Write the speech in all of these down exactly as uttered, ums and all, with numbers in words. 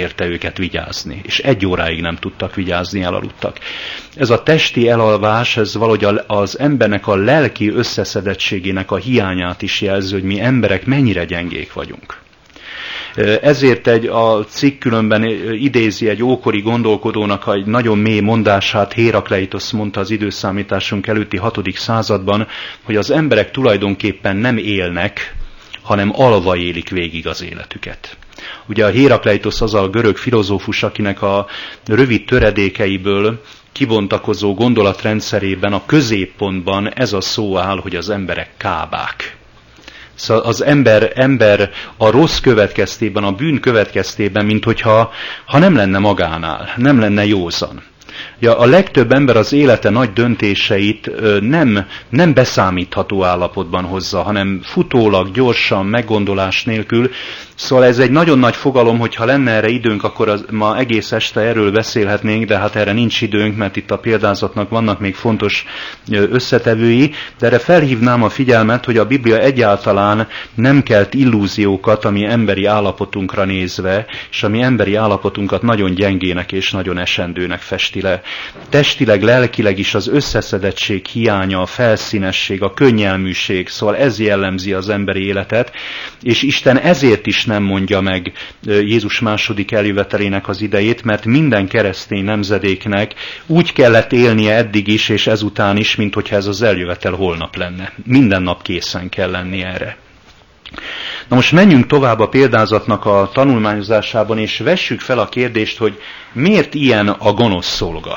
érte őket vigyázni, és egy óráig nem tudtak vigyázni, elaludtak. Ez a testi elalvás, ez valahogy az embernek a lelki összeszedettségének a hiányát is jelzi, hogy mi emberek mennyire gyengék vagyunk. Ezért egy, a cikk különben idézi egy ókori gondolkodónak egy nagyon mély mondását, Hérakleitosz mondta az időszámításunk előtti hatodik században, hogy az emberek tulajdonképpen nem élnek, hanem alva élik végig az életüket. Ugye a Hérakleitosz az a görög filozófus, akinek a rövid töredékeiből kibontakozó gondolatrendszerében a középpontban ez a szó áll, hogy az emberek kábák. Szóval az ember, ember a rossz következtében, a bűn következtében, mint hogyha ha nem lenne magánál, nem lenne józan. Ja, a legtöbb ember az élete nagy döntéseit nem, nem beszámítható állapotban hozza, hanem futólag, gyorsan, meggondolás nélkül. Szóval ez egy nagyon nagy fogalom, hogyha lenne erre időnk, akkor az, ma egész este erről beszélhetnénk, de hát erre nincs időnk, mert itt a példázatnak vannak még fontos összetevői, de erre felhívnám a figyelmet, hogy a Biblia egyáltalán nem kelt illúziókat a mi emberi állapotunkra nézve, és a mi emberi állapotunkat nagyon gyengének és nagyon esendőnek festi le. Testileg, lelkileg is az összeszedettség hiánya, a felszínesség, a könnyelműség, szóval ez jellemzi az emberi életet, és Isten ezért is nem mondja meg Jézus második eljövetelének az idejét, mert minden keresztény nemzedéknek úgy kellett élnie eddig is, és ezután is, mint hogyha ez az eljövetel holnap lenne. Minden nap készen kell lenni erre. Na most menjünk tovább a példázatnak a tanulmányozásában, és vessük fel a kérdést, hogy miért ilyen a gonosz szolga?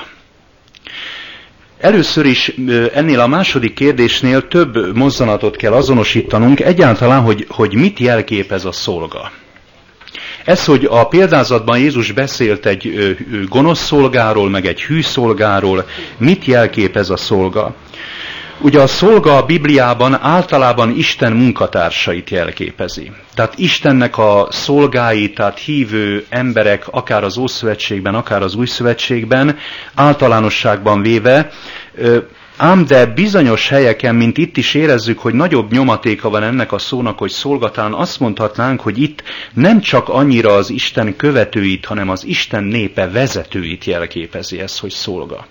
Először is ennél a második kérdésnél több mozzanatot kell azonosítanunk, egyáltalán, hogy, hogy mit jelképez a szolga. Ez, hogy a példázatban Jézus beszélt egy gonosz szolgáról, meg egy hű szolgáról, mit jelképez a szolga? Ugye a szolga a Bibliában általában Isten munkatársait jelképezi. Tehát Istennek a szolgái, tehát hívő emberek, akár az Ószövetségben, akár az Új Szövetségben, általánosságban véve, ám de bizonyos helyeken, mint itt is érezzük, hogy nagyobb nyomatéka van ennek a szónak, hogy szolgatán, azt mondhatnánk, hogy itt nem csak annyira az Isten követőit, hanem az Isten népe vezetőit jelképezi ez, hogy szolga.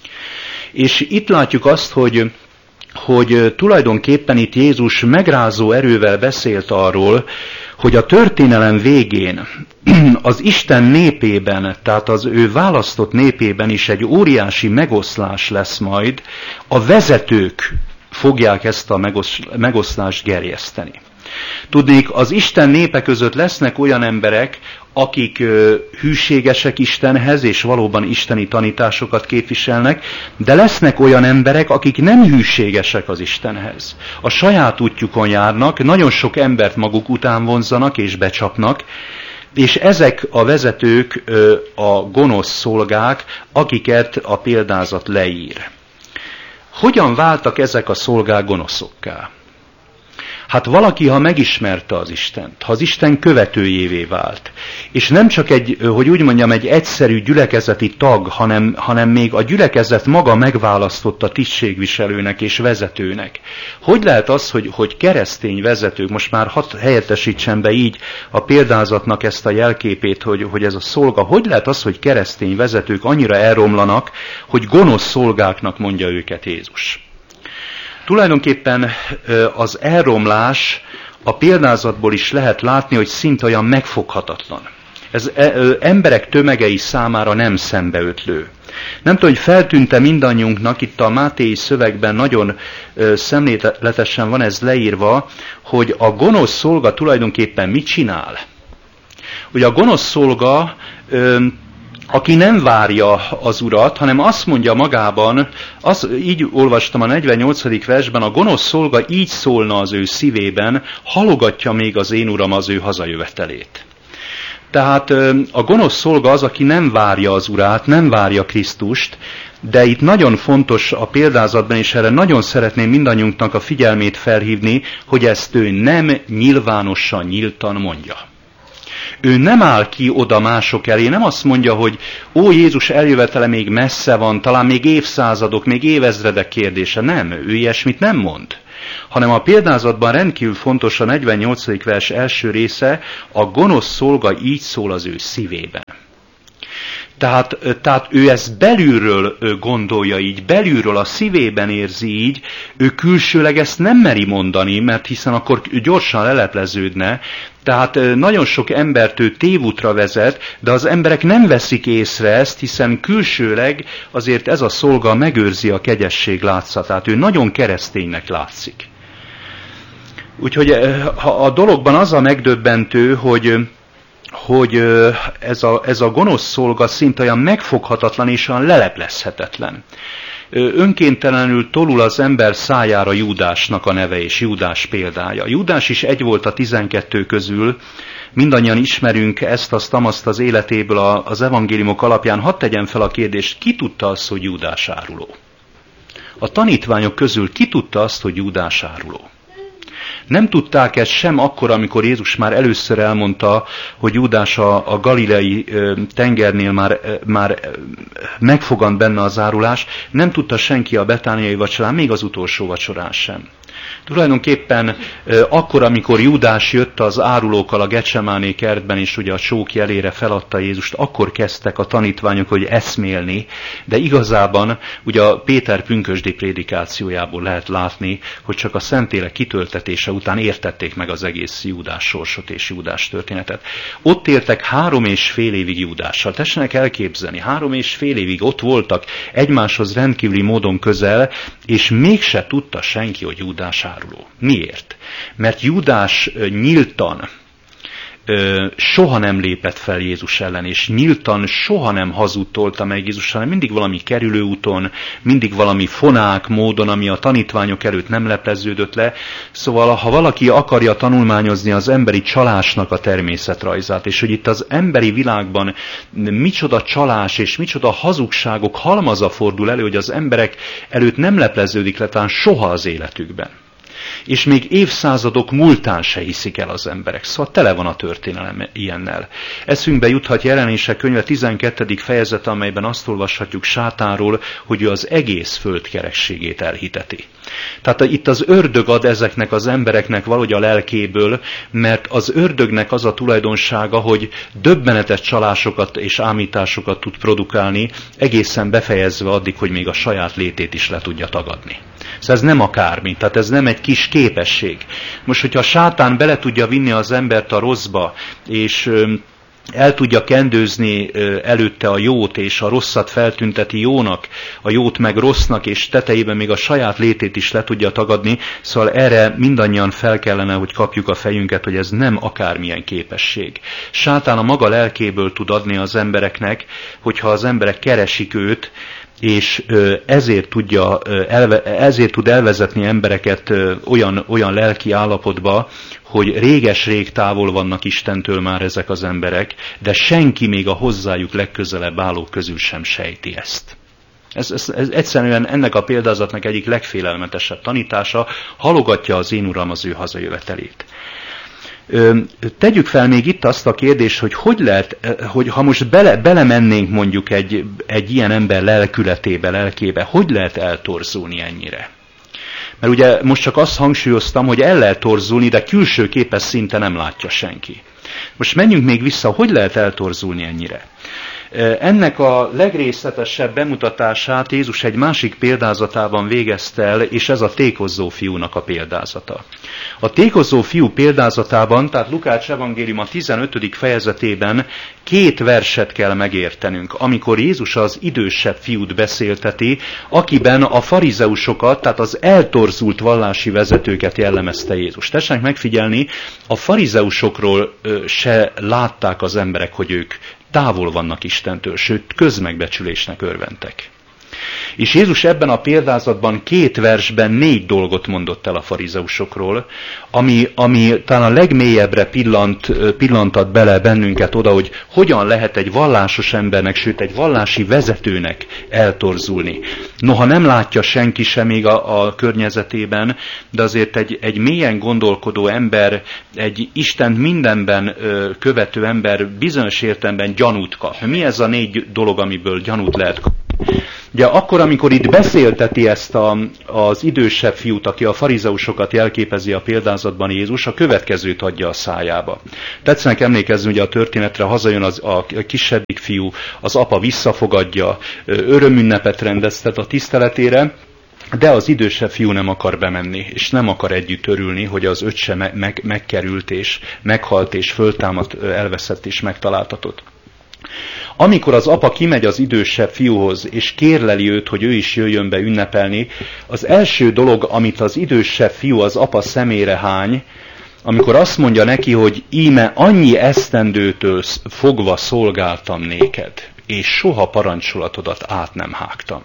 És itt látjuk azt, hogy hogy tulajdonképpen itt Jézus megrázó erővel beszélt arról, hogy a történelem végén az Isten népében, tehát az ő választott népében is egy óriási megoszlás lesz majd, a vezetők fogják ezt a megoszlást gerjeszteni. Tudnék, az Isten népe között lesznek olyan emberek, akik hűségesek Istenhez, és valóban isteni tanításokat képviselnek, de lesznek olyan emberek, akik nem hűségesek az Istenhez. A saját útjukon járnak, nagyon sok embert maguk után vonzanak és becsapnak, és ezek a vezetők a gonosz szolgák, akiket a példázat leír. Hogyan váltak ezek a szolgák gonoszokká? Hát valaki, ha megismerte az Istent, ha az Isten követőjévé vált, és nem csak egy, hogy úgy mondjam, egy egyszerű gyülekezeti tag, hanem, hanem még a gyülekezet maga megválasztotta tisztségviselőnek és vezetőnek. Hogy lehet az, hogy, hogy keresztény vezetők, most már hadd helyettesítsen be így a példázatnak ezt a jelképét, hogy, hogy ez a szolga, hogy lehet az, hogy keresztény vezetők annyira elromlanak, hogy gonosz szolgáknak mondja őket Jézus? Tulajdonképpen az elromlás a példázatból is lehet látni, hogy szinte olyan megfoghatatlan. Ez emberek tömegei számára nem szembeötlő. Nem tudom, hogy feltűnte mindannyiunknak, itt a mátei szövegben nagyon szemléletesen van ez leírva, hogy a gonosz szolga tulajdonképpen mit csinál? Ugye a gonosz szolga, aki nem várja az urat, hanem azt mondja magában, az, így olvastam a negyvennyolcadik versben, a gonosz szolga így szólna az ő szívében, halogatja még az én uram az ő hazajövetelét. Tehát a gonosz szolga az, aki nem várja az urát, nem várja Krisztust, de itt nagyon fontos a példázatban, és erre nagyon szeretném mindannyiunknak a figyelmét felhívni, hogy ezt ő nem nyilvánosan, nyíltan mondja. Ő nem áll ki oda mások elé, nem azt mondja, hogy ó, Jézus eljövetele még messze van, talán még évszázadok, még évezredek kérdése. Nem, ő ilyesmit nem mond. hanem a példázatban rendkívül fontos a negyvennyolcadik vers első része, a gonosz szolga így szól az ő szívében. Tehát, tehát ő ezt belülről gondolja így, belülről a szívében érzi így, ő külsőleg ezt nem meri mondani, mert hiszen akkor gyorsan lelepleződne, tehát nagyon sok embert ő tévútra vezet, de az emberek nem veszik észre ezt, hiszen külsőleg azért ez a szolga megőrzi a kegyesség látszatát, ő nagyon kereszténynek látszik. Úgyhogy a dologban az a megdöbbentő, hogy hogy ez a, ez a gonosz szolga szinte olyan megfoghatatlan és olyan leleplezhetetlen. Önkéntelenül tolul az ember szájára Júdásnak a neve és Júdás példája. Júdás is egy volt a tizenkettő közül, mindannyian ismerünk ezt, azt, amazt az életéből az evangéliumok alapján. Hadd tegyem fel a kérdést, ki tudta azt, hogy Júdás áruló? A tanítványok közül ki tudta azt, hogy Júdás áruló? Nem tudták ezt sem akkor, amikor Jézus már először elmondta, hogy Júdás a, a galileai tengernél már, már megfogant benne az árulás, nem tudta senki a betániai vacsorán, még az utolsó vacsorán sem. Tulajdonképpen akkor, amikor Júdás jött az árulókkal a Getsemáné kertben, és ugye a csók jelére feladta Jézust, akkor kezdtek a tanítványok, hogy eszmélni, de igazában ugye a Péter pünkösdi prédikációjából lehet látni, hogy csak a Szentlélek kitöltetése után értették meg az egész Júdás sorsot és Júdás történetet. Ott éltek három és fél évig Júdással. Tessenek elképzelni, három és fél évig ott voltak egymáshoz rendkívüli módon közel, és mégse tudta senki, hogy Júdás áruló. Miért? Mert Júdás nyíltan soha nem lépett fel Jézus ellen, és nyíltan soha nem hazudtolta meg Jézus, hanem mindig valami kerülőúton, mindig valami fonák módon, ami a tanítványok előtt nem lepleződött le. Szóval, ha valaki akarja tanulmányozni az emberi csalásnak a természetrajzát, és hogy itt az emberi világban micsoda csalás és micsoda hazugságok halmaza fordul elő, hogy az emberek előtt nem lepleződik le talán soha az életükben. És még évszázadok múltán se hiszik el az emberek. Szóval tele van a történelem ilyennel. Eszünkbe juthat Jelenések könyve tizenkettedik fejezete, amelyben azt olvashatjuk Sátánról, hogy ő az egész föld kerekségét elhiteti. Tehát itt az ördög ad ezeknek az embereknek valahogy a lelkéből, mert az ördögnek az a tulajdonsága, hogy döbbenetes csalásokat és ámításokat tud produkálni, egészen befejezve addig, hogy még a saját létét is le tudja tagadni. Szóval ez nem akármi, tehát ez nem egy kis képesség. Most, hogyha a sátán bele tudja vinni az embert a rosszba, és el tudja kendőzni előtte a jót, és a rosszat feltünteti jónak, a jót meg rossznak, és tetejében még a saját létét is le tudja tagadni, szóval erre mindannyian fel kellene, hogy kapjuk a fejünket, hogy ez nem akármilyen képesség. Sátán a maga lelkéből tud adni az embereknek, hogyha az emberek keresik őt, és ezért, tudja, ezért tud elvezetni embereket olyan, olyan lelki állapotba, hogy réges-rég távol vannak Istentől már ezek az emberek, de senki még a hozzájuk legközelebb állók közül sem sejti ezt. Ez, ez, ez egyszerűen ennek a példázatnak egyik legfélelmetesebb tanítása, halogatja az én Uram az ő hazajövetelét. Tegyük fel még itt azt a kérdést, hogy hogy lehet, hogy ha most bele, belemennénk mondjuk egy, egy ilyen ember lelkületébe, lelkébe, hogy lehet eltorzulni ennyire? Mert ugye most csak azt hangsúlyoztam, hogy el lehet torzulni, de külső képes szinte nem látja senki. Most menjünk még vissza, hogy lehet eltorzulni ennyire? Ennek a legrészletesebb bemutatását Jézus egy másik példázatában végezte el, és ez a tékozzó fiúnak a példázata. A tékozzó fiú példázatában, tehát Lukács evangélium a tizenötödik fejezetében két verset kell megértenünk, amikor Jézus az idősebb fiút beszélteti, akiben a farizeusokat, tehát az eltorzult vallási vezetőket jellemezte Jézus. Tessenek megfigyelni, a farizeusokról se látták az emberek, hogy ők távol vannak Istentől, sőt közmegbecsülésnek örventek. És Jézus ebben a példázatban két versben négy dolgot mondott el a farizeusokról, ami, ami talán a legmélyebbre pillant, pillantat bele bennünket oda, hogy hogyan lehet egy vallásos embernek, sőt egy vallási vezetőnek eltorzulni. Noha nem látja senki sem még a, a környezetében, de azért egy, egy mélyen gondolkodó ember, egy Istent mindenben követő ember bizonyos értelemben gyanút kap. Mi ez a négy dolog, amiből gyanút lehet kapni? Ugye akkor, amikor itt beszélteti ezt a, az idősebb fiút, aki a farizeusokat jelképezi a példázatban Jézus, a következőt adja a szájába. Tetszenek emlékezni, ugye a történetre hazajön az, a kisebbik fiú, az apa visszafogadja, örömünnepet rendeztet a tiszteletére, de az idősebb fiú nem akar bemenni, és nem akar együtt örülni, hogy az öccse meg, meg, megkerült, és meghalt, és föltámadt, elveszett, és megtaláltatott. Amikor az apa kimegy az idősebb fiúhoz, és kérleli őt, hogy ő is jöjjön be ünnepelni, az első dolog, amit az idősebb fiú az apa szemére hány, amikor azt mondja neki, hogy íme annyi esztendőtől fogva szolgáltam néked, és soha parancsolatodat át nem hágtam.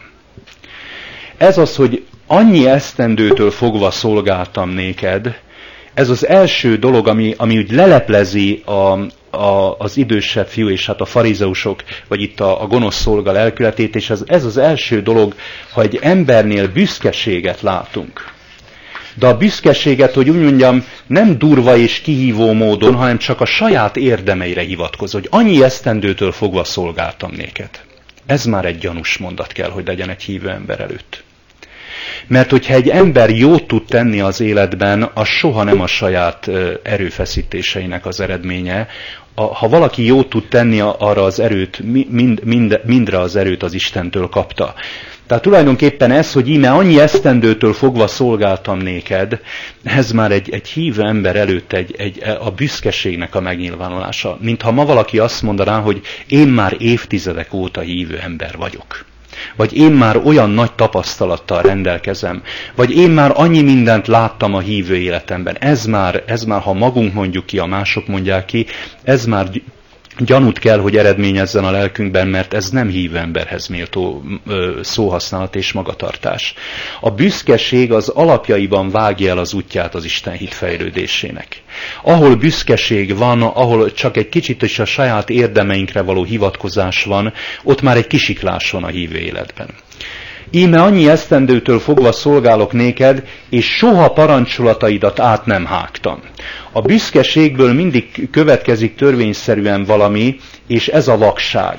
Ez az, hogy annyi esztendőtől fogva szolgáltam néked, ez az első dolog, ami, ami úgy leleplezi a, a, az idősebb fiú és hát a farizeusok, vagy itt a, a gonosz szolga lelkületét, és ez, ez az első dolog, ha egy embernél büszkeséget látunk. De a büszkeséget, hogy úgy mondjam, nem durva és kihívó módon, hanem csak a saját érdemeire hivatkozó, hogy annyi esztendőtől fogva szolgáltam néked. Ez már egy gyanús mondat kell, hogy legyen egy hívő ember előtt. Mert hogyha egy ember jót tud tenni az életben, az soha nem a saját erőfeszítéseinek az eredménye. Ha valaki jót tud tenni, arra az erőt, mind, mind, mindre az erőt az Istentől kapta. Tehát tulajdonképpen ez, hogy íme annyi esztendőtől fogva szolgáltam néked, ez már egy, egy hívő ember előtt egy, egy, a büszkeségnek a megnyilvánulása. Mintha ma valaki azt mondaná, hogy én már évtizedek óta hívő ember vagyok. Vagy én már olyan nagy tapasztalattal rendelkezem, vagy én már annyi mindent láttam a hívő életemben. Ez már, ez már, ha magunk mondjuk ki, a mások mondják ki, ez már gyanút kell, hogy eredményezzen a lelkünkben, mert ez nem hívő emberhez méltó szóhasználat és magatartás. A büszkeség az alapjaiban vágja el az útját az Isten hit fejlődésének. Ahol büszkeség van, ahol csak egy kicsit is a saját érdemeinkre való hivatkozás van, ott már egy kisiklás van a hívő életben. Íme annyi esztendőtől fogva szolgálok néked, és soha parancsolataidat át nem hágtam. A büszkeségből mindig következik törvényszerűen valami, és ez a vakság.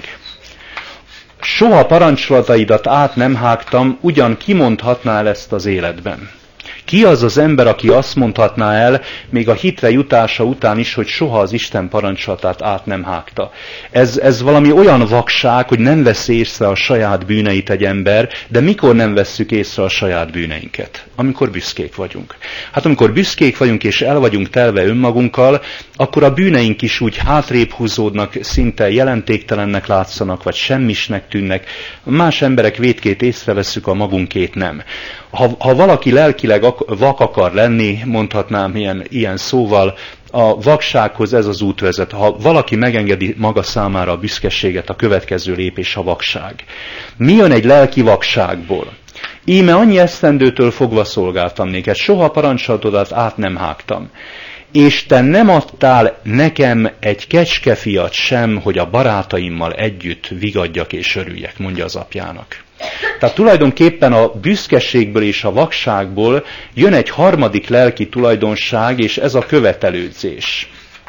Soha parancsolataidat át nem hágtam, ugyan kimondhatná el ezt az életben. Ki az az ember, aki azt mondhatná el, még a hitre jutása után is, hogy soha az Isten parancsolatát át nem hágta. Ez, ez valami olyan vakság, hogy nem vesz észre a saját bűneit egy ember, de mikor nem vesszük észre a saját bűneinket? Amikor büszkék vagyunk. Hát amikor büszkék vagyunk és el vagyunk telve önmagunkkal, akkor a bűneink is úgy hátrébb húzódnak, szinte jelentéktelennek látszanak, vagy semmisnek tűnnek. Más emberek vétkét észrevesszük, a magunkét nem. Ha, ha valaki lelkileg vak akar lenni, mondhatnám ilyen, ilyen szóval, a vaksághoz ez az út vezet. Ha valaki megengedi maga számára a büszkeséget, a következő lépés a vakság. Mi jön egy lelki vakságból? Íme annyi esztendőtől fogva szolgáltam néked, soha parancsolatodat át nem hágtam. És te nem adtál nekem egy kecskefiat sem, hogy a barátaimmal együtt vigadjak és örüljek, mondja az apjának. Tehát tulajdonképpen a büszkeségből és a vakságból jön egy harmadik lelki tulajdonság, és ez a követelődzés.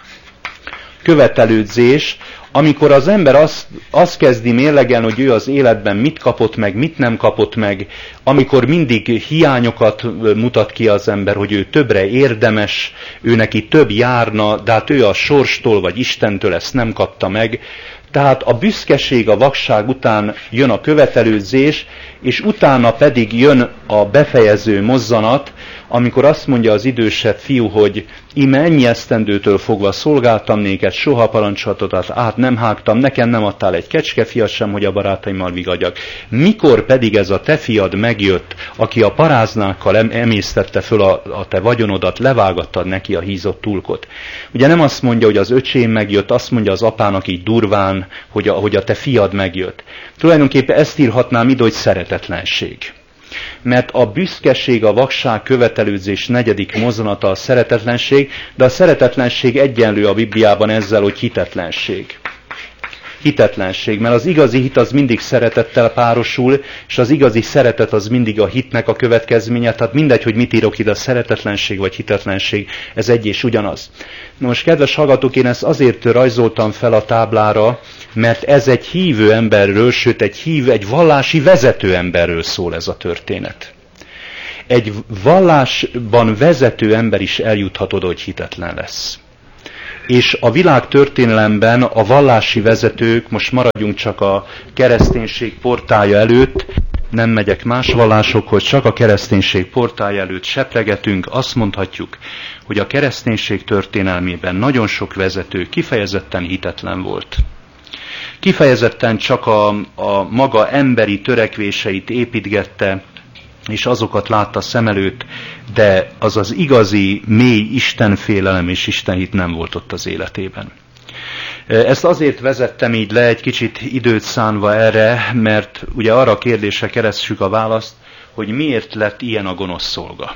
Követelődzés, amikor az ember azt, azt kezdi mérlegelni, hogy ő az életben mit kapott meg, mit nem kapott meg, amikor mindig hiányokat mutat ki az ember, hogy ő többre érdemes, ő neki több járna, de hát ő a sorstól vagy Istentől ezt nem kapta meg. Tehát a büszkeség, a vakság után jön a követelődzés, és utána pedig jön a befejező mozzanat, amikor azt mondja az idősebb fiú, hogy íme ennyi esztendőtől fogva szolgáltam néked, soha parancsolatodat át nem hágtam, nekem nem adtál egy kecskefiat sem, hogy a barátaimmal vigadjak. Mikor pedig ez a te fiad megjött, aki a paráznákkal emésztette föl a, a te vagyonodat, levágattad neki a hízott tulkot. Ugye nem azt mondja, hogy az öcsém megjött, azt mondja az apának így durván, hogy a, hogy a te fiad megjött. Tulajdonképpen ezt írhatnám ide, hogy szeretetlenség. Mert a büszkeség, a vakság, követelődzés negyedik mozzanata a szeretetlenség, de a szeretetlenség egyenlő a Bibliában ezzel, hogy hitetlenség. hitetlenség, mert az igazi hit az mindig szeretettel párosul, és az igazi szeretet az mindig a hitnek a következménye, tehát mindegy, hogy mit írok ide, a szeretetlenség vagy hitetlenség, ez egy és ugyanaz. Na most, kedves hallgatók, én ezt azért rajzoltam fel a táblára, mert ez egy hívő emberről, sőt egy hívő, egy vallási vezető emberről szól ez a történet. Egy vallásban vezető ember is eljuthat oda, hogy hitetlen lesz. És a világ történelemben a vallási vezetők, most maradjunk csak a kereszténység portálja előtt, nem megyek más vallásokhoz, csak a kereszténység portálja előtt sepregetünk, azt mondhatjuk, hogy a kereszténység történelmében nagyon sok vezető kifejezetten hitetlen volt. Kifejezetten csak a, a maga emberi törekvéseit építgette, és azokat látta szem előtt, de az az igazi, mély istenfélelem és istenhit nem volt ott az életében. Ezt azért vezettem így le, egy kicsit időt szánva erre, mert ugye arra a kérdésre keressük a választ, hogy miért lett ilyen a gonosz szolga.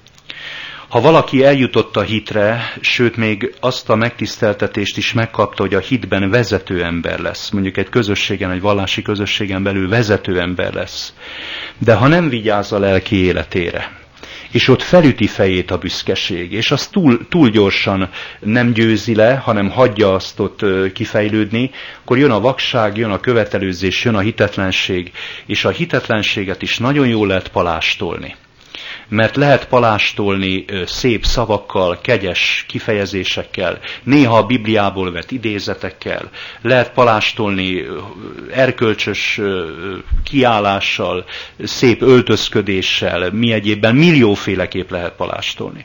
Ha valaki eljutott a hitre, sőt még azt a megtiszteltetést is megkapta, hogy a hitben vezető ember lesz, mondjuk egy közösségen, egy vallási közösségen belül vezető ember lesz, de ha nem vigyáz a lelki életére, és ott felüti fejét a büszkeség, és az túl, túl gyorsan nem győzi le, hanem hagyja azt ott kifejlődni, akkor jön a vakság, jön a követelőzés, jön a hitetlenség, és a hitetlenséget is nagyon jól lehet palástolni. Mert lehet palástolni szép szavakkal, kegyes kifejezésekkel, néha a Bibliából vett idézetekkel, lehet palástolni erkölcsös kiállással, szép öltözködéssel, mi egyébben millióféleképp lehet palástolni.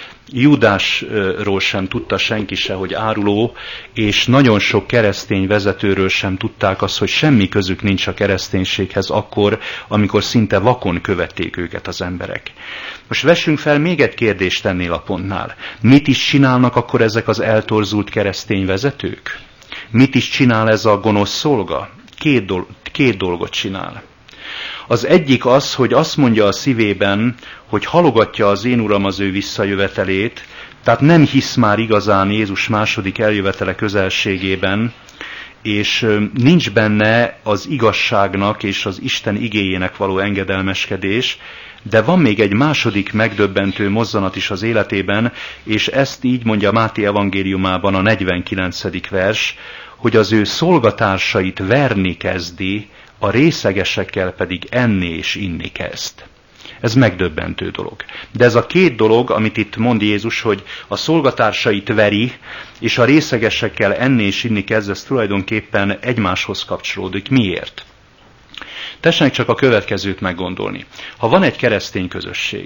Júdásról sem tudta senki se, hogy áruló, és nagyon sok keresztény vezetőről sem tudták azt, hogy semmi közük nincs a kereszténységhez akkor, amikor szinte vakon követték őket az emberek. Most vessünk fel még egy kérdést ennél a pontnál. Mit is csinálnak akkor ezek az eltorzult keresztény vezetők? Mit is csinál ez a gonosz szolga? Két, dol- két dolgot csinál. Az egyik az, hogy azt mondja a szívében, hogy halogatja az én Uram az ő visszajövetelét, tehát nem hisz már igazán Jézus második eljövetele közelségében, és nincs benne az igazságnak és az Isten igéjének való engedelmeskedés, de van még egy második megdöbbentő mozzanat is az életében, és ezt így mondja Máté evangéliumában a negyvenkilencedik vers, hogy az ő szolgatársait verni kezdi, a részegesekkel pedig enni és inni kezd. Ez megdöbbentő dolog. De ez a két dolog, amit itt mond Jézus, hogy a szolgatársait veri, és a részegesekkel enni és inni kezd, ez tulajdonképpen egymáshoz kapcsolódik. Miért? Tessenek csak a következőt meggondolni. Ha van egy keresztény közösség,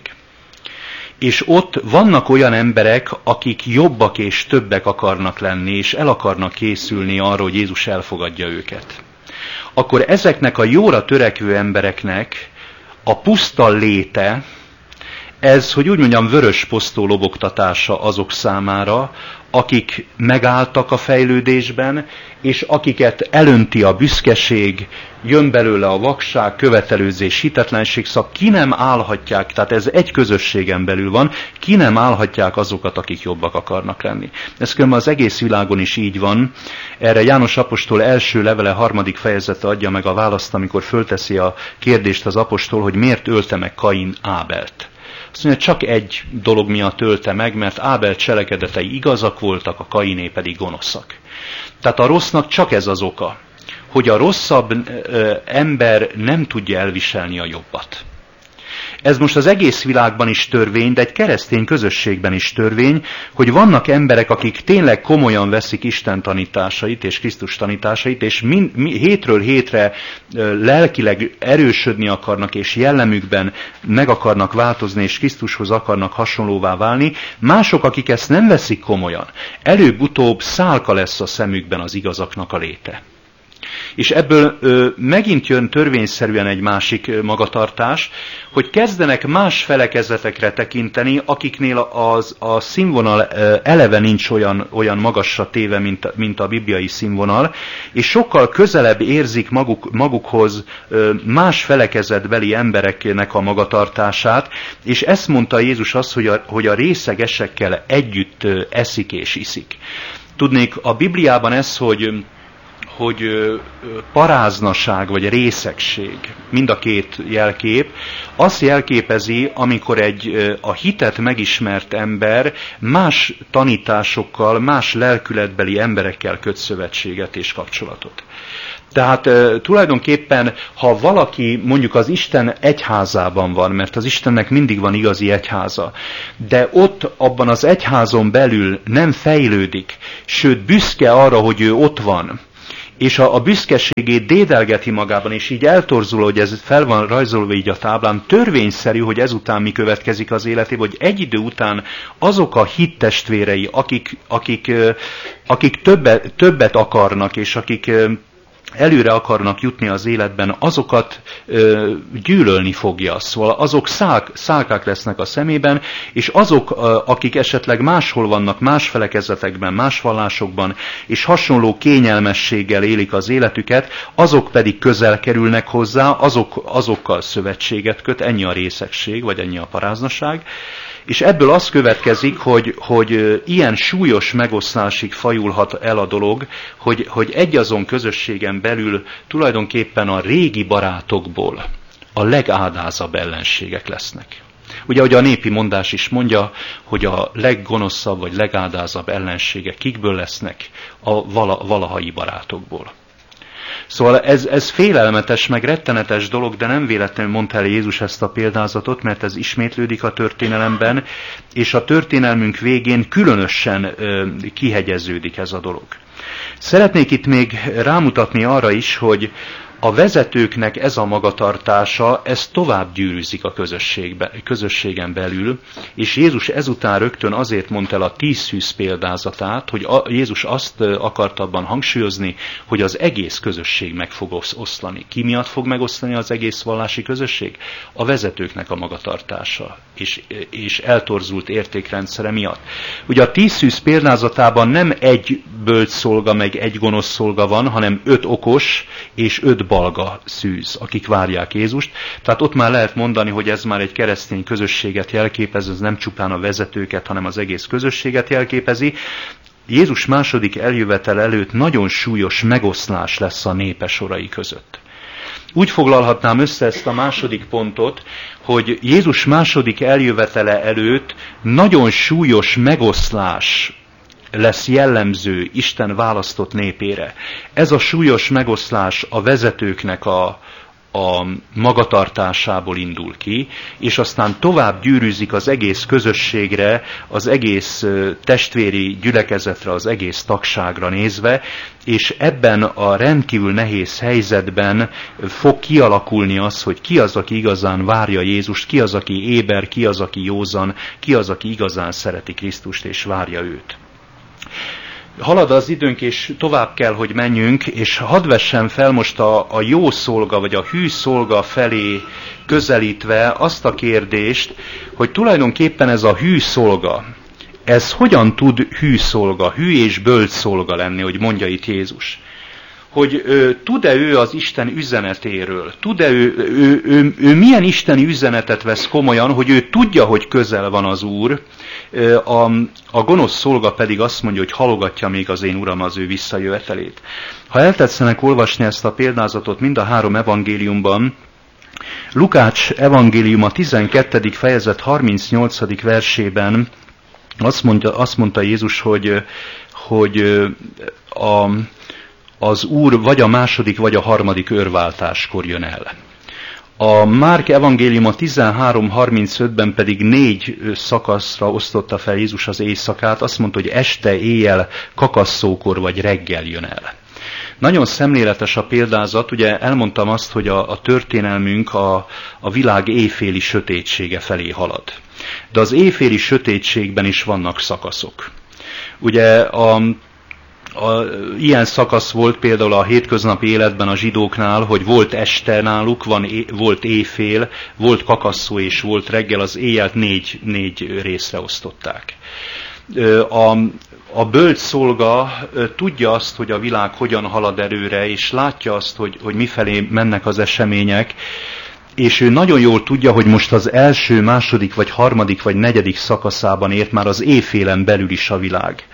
és ott vannak olyan emberek, akik jobbak és többek akarnak lenni, és el akarnak készülni arra, hogy Jézus elfogadja őket, akkor ezeknek a jóra törekvő embereknek a puszta léte, ez, hogy úgy mondjam, vörös posztó lobogtatása azok számára, akik megálltak a fejlődésben, és akiket elönti a büszkeség, jön belőle a vakság, követelőzés, hitetlenség, szóval ki nem állhatják, tehát ez egy közösségen belül van, ki nem állhatják azokat, akik jobbak akarnak lenni. Ez különben az egész világon is így van. Erre János apostol első levele harmadik fejezete adja meg a választ, amikor fölteszi a kérdést az apostol, hogy miért ölte meg Kain Ábelt. Azt mondja, csak egy dolog miatt ölte meg, mert Ábel cselekedetei igazak voltak, a Kainé pedig gonoszak. Tehát a rossznak csak ez az oka, hogy a rosszabb ö, ember nem tudja elviselni a jobbat. Ez most az egész világban is törvény, de egy keresztény közösségben is törvény, hogy vannak emberek, akik tényleg komolyan veszik Isten tanításait és Krisztus tanításait, és mind, mi, hétről hétre ö, lelkileg erősödni akarnak, és jellemükben meg akarnak változni, és Krisztushoz akarnak hasonlóvá válni. Mások, akik ezt nem veszik komolyan, előbb-utóbb szálka lesz a szemükben az igazaknak a léte. És ebből ö, megint jön törvényszerűen egy másik ö, magatartás, hogy kezdenek más felekezetekre tekinteni, akiknél az, a színvonal ö, eleve nincs olyan, olyan magasra téve, mint, mint a bibliai színvonal, és sokkal közelebb érzik maguk, magukhoz ö, más felekezetbeli embereknek a magatartását, és ezt mondta Jézus azt, hogy a, hogy a részegesekkel együtt ö, eszik és iszik. Tudnék, a Bibliában ez, hogy hogy paráznaság vagy részegség, mind a két jelkép, azt jelképezi, amikor egy a hitet megismert ember más tanításokkal, más lelkületbeli emberekkel köt szövetséget és kapcsolatot. Tehát e, tulajdonképpen, ha valaki mondjuk az Isten egyházában van, mert az Istennek mindig van igazi egyháza, de ott abban az egyházon belül nem fejlődik, sőt büszke arra, hogy ő ott van, és a, a büszkeségét dédelgeti magában, és így eltorzul, hogy ez fel van rajzolva így a táblán, törvényszerű, hogy ezután mi következik az életében, hogy egy idő után azok a hittestvérei, akik, akik, akik többet, többet akarnak, és akik előre akarnak jutni az életben, azokat ö, gyűlölni fogja. Szóval azok szálk, szálkák lesznek a szemében, és azok, ö, akik esetleg máshol vannak, más felekezetekben, más vallásokban, és hasonló kényelmességgel élik az életüket, azok pedig közel kerülnek hozzá, azok, azokkal szövetséget köt, ennyi a részegség, vagy ennyi a paráznaság. És ebből az következik, hogy, hogy ilyen súlyos megoszlásig fajulhat el a dolog, hogy, hogy egyazon közösségen belül tulajdonképpen a régi barátokból a legádázabb ellenségek lesznek. Ugye, ahogy a népi mondás is mondja, hogy a leggonoszabb vagy legádázabb ellenségek kikből lesznek? A vala, valahai barátokból. Szóval ez, ez félelmetes, meg rettenetes dolog, de nem véletlenül mondta el Jézus ezt a példázatot, mert ez ismétlődik a történelemben, és a történelmünk végén különösen ö, kihegyeződik ez a dolog. Szeretnék itt még rámutatni arra is, hogy a vezetőknek ez a magatartása, ez tovább gyűrűzik a közösségbe, közösségen belül, és Jézus ezután rögtön azért mondta el a tíz szűz példázatát, hogy a, Jézus azt akart abban hangsúlyozni, hogy az egész közösség meg fog oszlani. Ki miatt fog megoszlani az egész vallási közösség? A vezetőknek a magatartása és, és eltorzult értékrendszere miatt. Ugye a tíz szűz példázatában nem egy bölcs szolga meg egy gonosz szolga van, hanem öt okos és öt balga szűz, akik várják Jézust. Tehát ott már lehet mondani, hogy ez már egy keresztény közösséget jelképez, ez nem csupán a vezetőket, hanem az egész közösséget jelképezi. Jézus második eljövetel előtt nagyon súlyos megoszlás lesz a népe sorai között. Úgy foglalhatnám össze ezt a második pontot, hogy Jézus második eljövetele előtt nagyon súlyos megoszlás lesz jellemző Isten választott népére. Ez a súlyos megoszlás a vezetőknek a, a magatartásából indul ki, és aztán tovább gyűrűzik az egész közösségre, az egész testvéri gyülekezetre, az egész tagságra nézve, és ebben a rendkívül nehéz helyzetben fog kialakulni az, hogy ki az, aki igazán várja Jézust, ki az, aki éber, ki az, aki józan, ki az, aki igazán szereti Krisztust és várja őt. Halad az időnk, és tovább kell, hogy menjünk, és hadd vessem fel most a, a jó szolga, vagy a hű szolga felé közelítve azt a kérdést, hogy tulajdonképpen ez a hű szolga, ez hogyan tud hű szolga, hű és bölcs szolga lenni, hogy mondja itt Jézus. Hogy ő, tud-e ő az Isten üzenetéről, tud-e ő, ő, ő, ő milyen isteni üzenetet vesz komolyan, hogy ő tudja, hogy közel van az Úr, a, a gonosz szolga pedig azt mondja, hogy halogatja még az én Uram az ő visszajövetelét. Ha eltetszenek olvasni ezt a példázatot mind a három evangéliumban, Lukács evangéliuma tizenkettedik fejezet harmincnyolcadik versében azt mondja, azt mondta Jézus, hogy, hogy a, az Úr vagy a második, vagy a harmadik őrváltáskor jön el. A Márk evangéliuma tizenhárom harmincötben pedig négy szakaszra osztotta fel Jézus az éjszakát, azt mondta, hogy este, éjjel, kakasszókor vagy reggel jön el. Nagyon szemléletes a példázat, ugye elmondtam azt, hogy a, a történelmünk a, a világ éjféli sötétsége felé halad. De az éjféli sötétségben is vannak szakaszok. Ugye a A, ilyen szakasz volt például a hétköznapi életben a zsidóknál, hogy volt este náluk, van, volt éjfél, volt kakasszó és volt reggel, az éjjelt négy, négy részre osztották. A, a bölcs szolga tudja azt, hogy a világ hogyan halad előre, és látja azt, hogy, hogy mifelé mennek az események, és ő nagyon jól tudja, hogy most az első, második, vagy harmadik, vagy negyedik szakaszában ért már az éjfélen belül is a világ.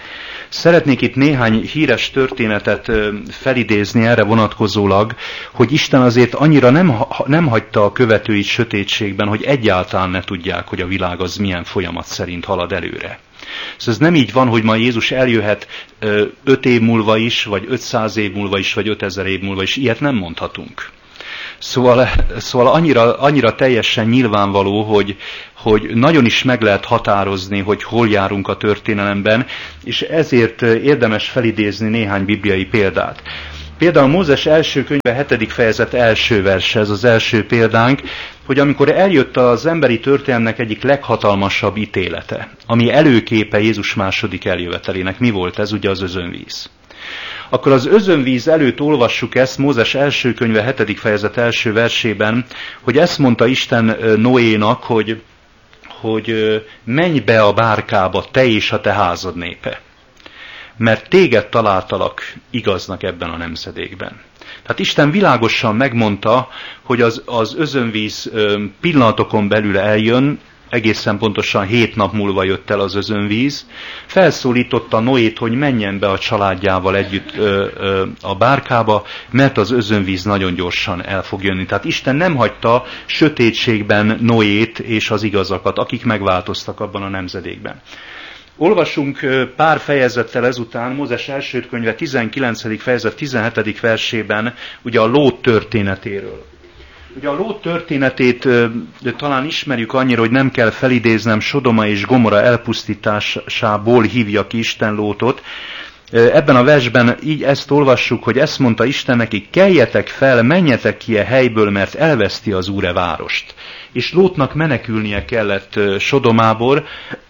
Szeretnék itt néhány híres történetet felidézni erre vonatkozólag, hogy Isten azért annyira nem, nem hagyta a követőit sötétségben, hogy egyáltalán ne tudják, hogy a világ az milyen folyamat szerint halad előre. Szóval ez nem így van, hogy ma Jézus eljöhet öt év múlva is, vagy ötszáz év múlva is, vagy ötezer év múlva is. Ilyet nem mondhatunk. Szóval, szóval annyira, annyira teljesen nyilvánvaló, hogy, hogy nagyon is meg lehet határozni, hogy hol járunk a történelemben, és ezért érdemes felidézni néhány bibliai példát. Például Mózes első könyve hetedik fejezet első verse, ez az első példánk, hogy amikor eljött az emberi történelemnek egyik leghatalmasabb ítélete, ami előképe Jézus második eljövetelének, mi volt ez? Ugye az özönvíz. Akkor az özönvíz előtt olvassuk ezt Mózes első könyve hetedik fejezet első versében, hogy ezt mondta Isten Noénak, hogy, hogy menj be a bárkába, te és a te házad népe, mert téged találtalak igaznak ebben a nemzedékben. Tehát Isten világosan megmondta, hogy az, az özönvíz pillanatokon belül eljön, egészen pontosan hét nap múlva jött el az özönvíz, felszólította Noét, hogy menjen be a családjával együtt ö, ö, a bárkába, mert az özönvíz nagyon gyorsan el fog jönni. Tehát Isten nem hagyta sötétségben Noét és az igazakat, akik megváltoztak abban a nemzedékben. Olvasunk pár fejezettel ezután, Mózes első könyve tizenkilencedik fejezet tizenhetedik versében, ugye a Lót történetéről. Ugye a Lót történetét de talán ismerjük annyira, hogy nem kell felidéznem, Sodoma és Gomora elpusztításából hívja ki Isten Lótot. Ebben a versben így ezt olvassuk, hogy ezt mondta Isten nekik, keljetek fel, menjetek ki a helyből, mert elveszti az Úr e várost. És Lótnak menekülnie kellett Sodomából,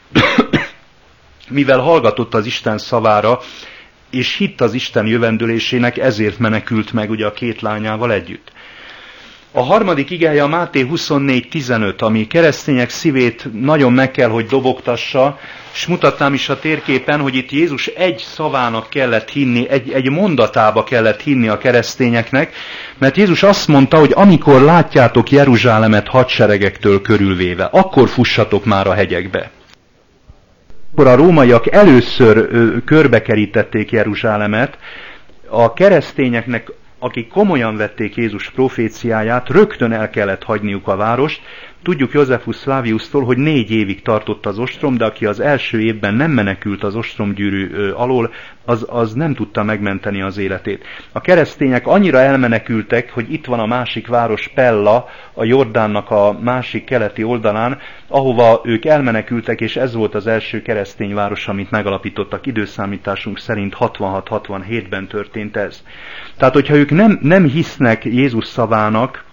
mivel hallgatott az Isten szavára, és hitt az Isten jövendőlésének, ezért menekült meg ugye a két lányával együtt. A harmadik igeje a Máté huszonnégy tizenöt, ami keresztények szívét nagyon meg kell, hogy dobogtassa, és mutatnám is a térképen, hogy itt Jézus egy szavának kellett hinni, egy, egy mondatába kellett hinni a keresztényeknek, mert Jézus azt mondta, hogy amikor látjátok Jeruzsálemet hadseregektől körülvéve, akkor fussatok már a hegyekbe. Akkor a rómaiak először ö, körbekerítették Jeruzsálemet, a keresztényeknek, akik komolyan vették Jézus proféciáját, rögtön el kellett hagyniuk a várost. Tudjuk Josephus Flaviustól, hogy négy évig tartott az ostrom, de aki az első évben nem menekült az ostromgyűrű alól, az, az nem tudta megmenteni az életét. A keresztények annyira elmenekültek, hogy itt van a másik város, Pella, a Jordánnak a másik keleti oldalán, ahova ők elmenekültek, és ez volt az első keresztény város, amit megalapítottak. Időszámításunk szerint hatvanhat hatvanhétben történt ez. Tehát, hogyha ők nem, nem hisznek Jézus szavának,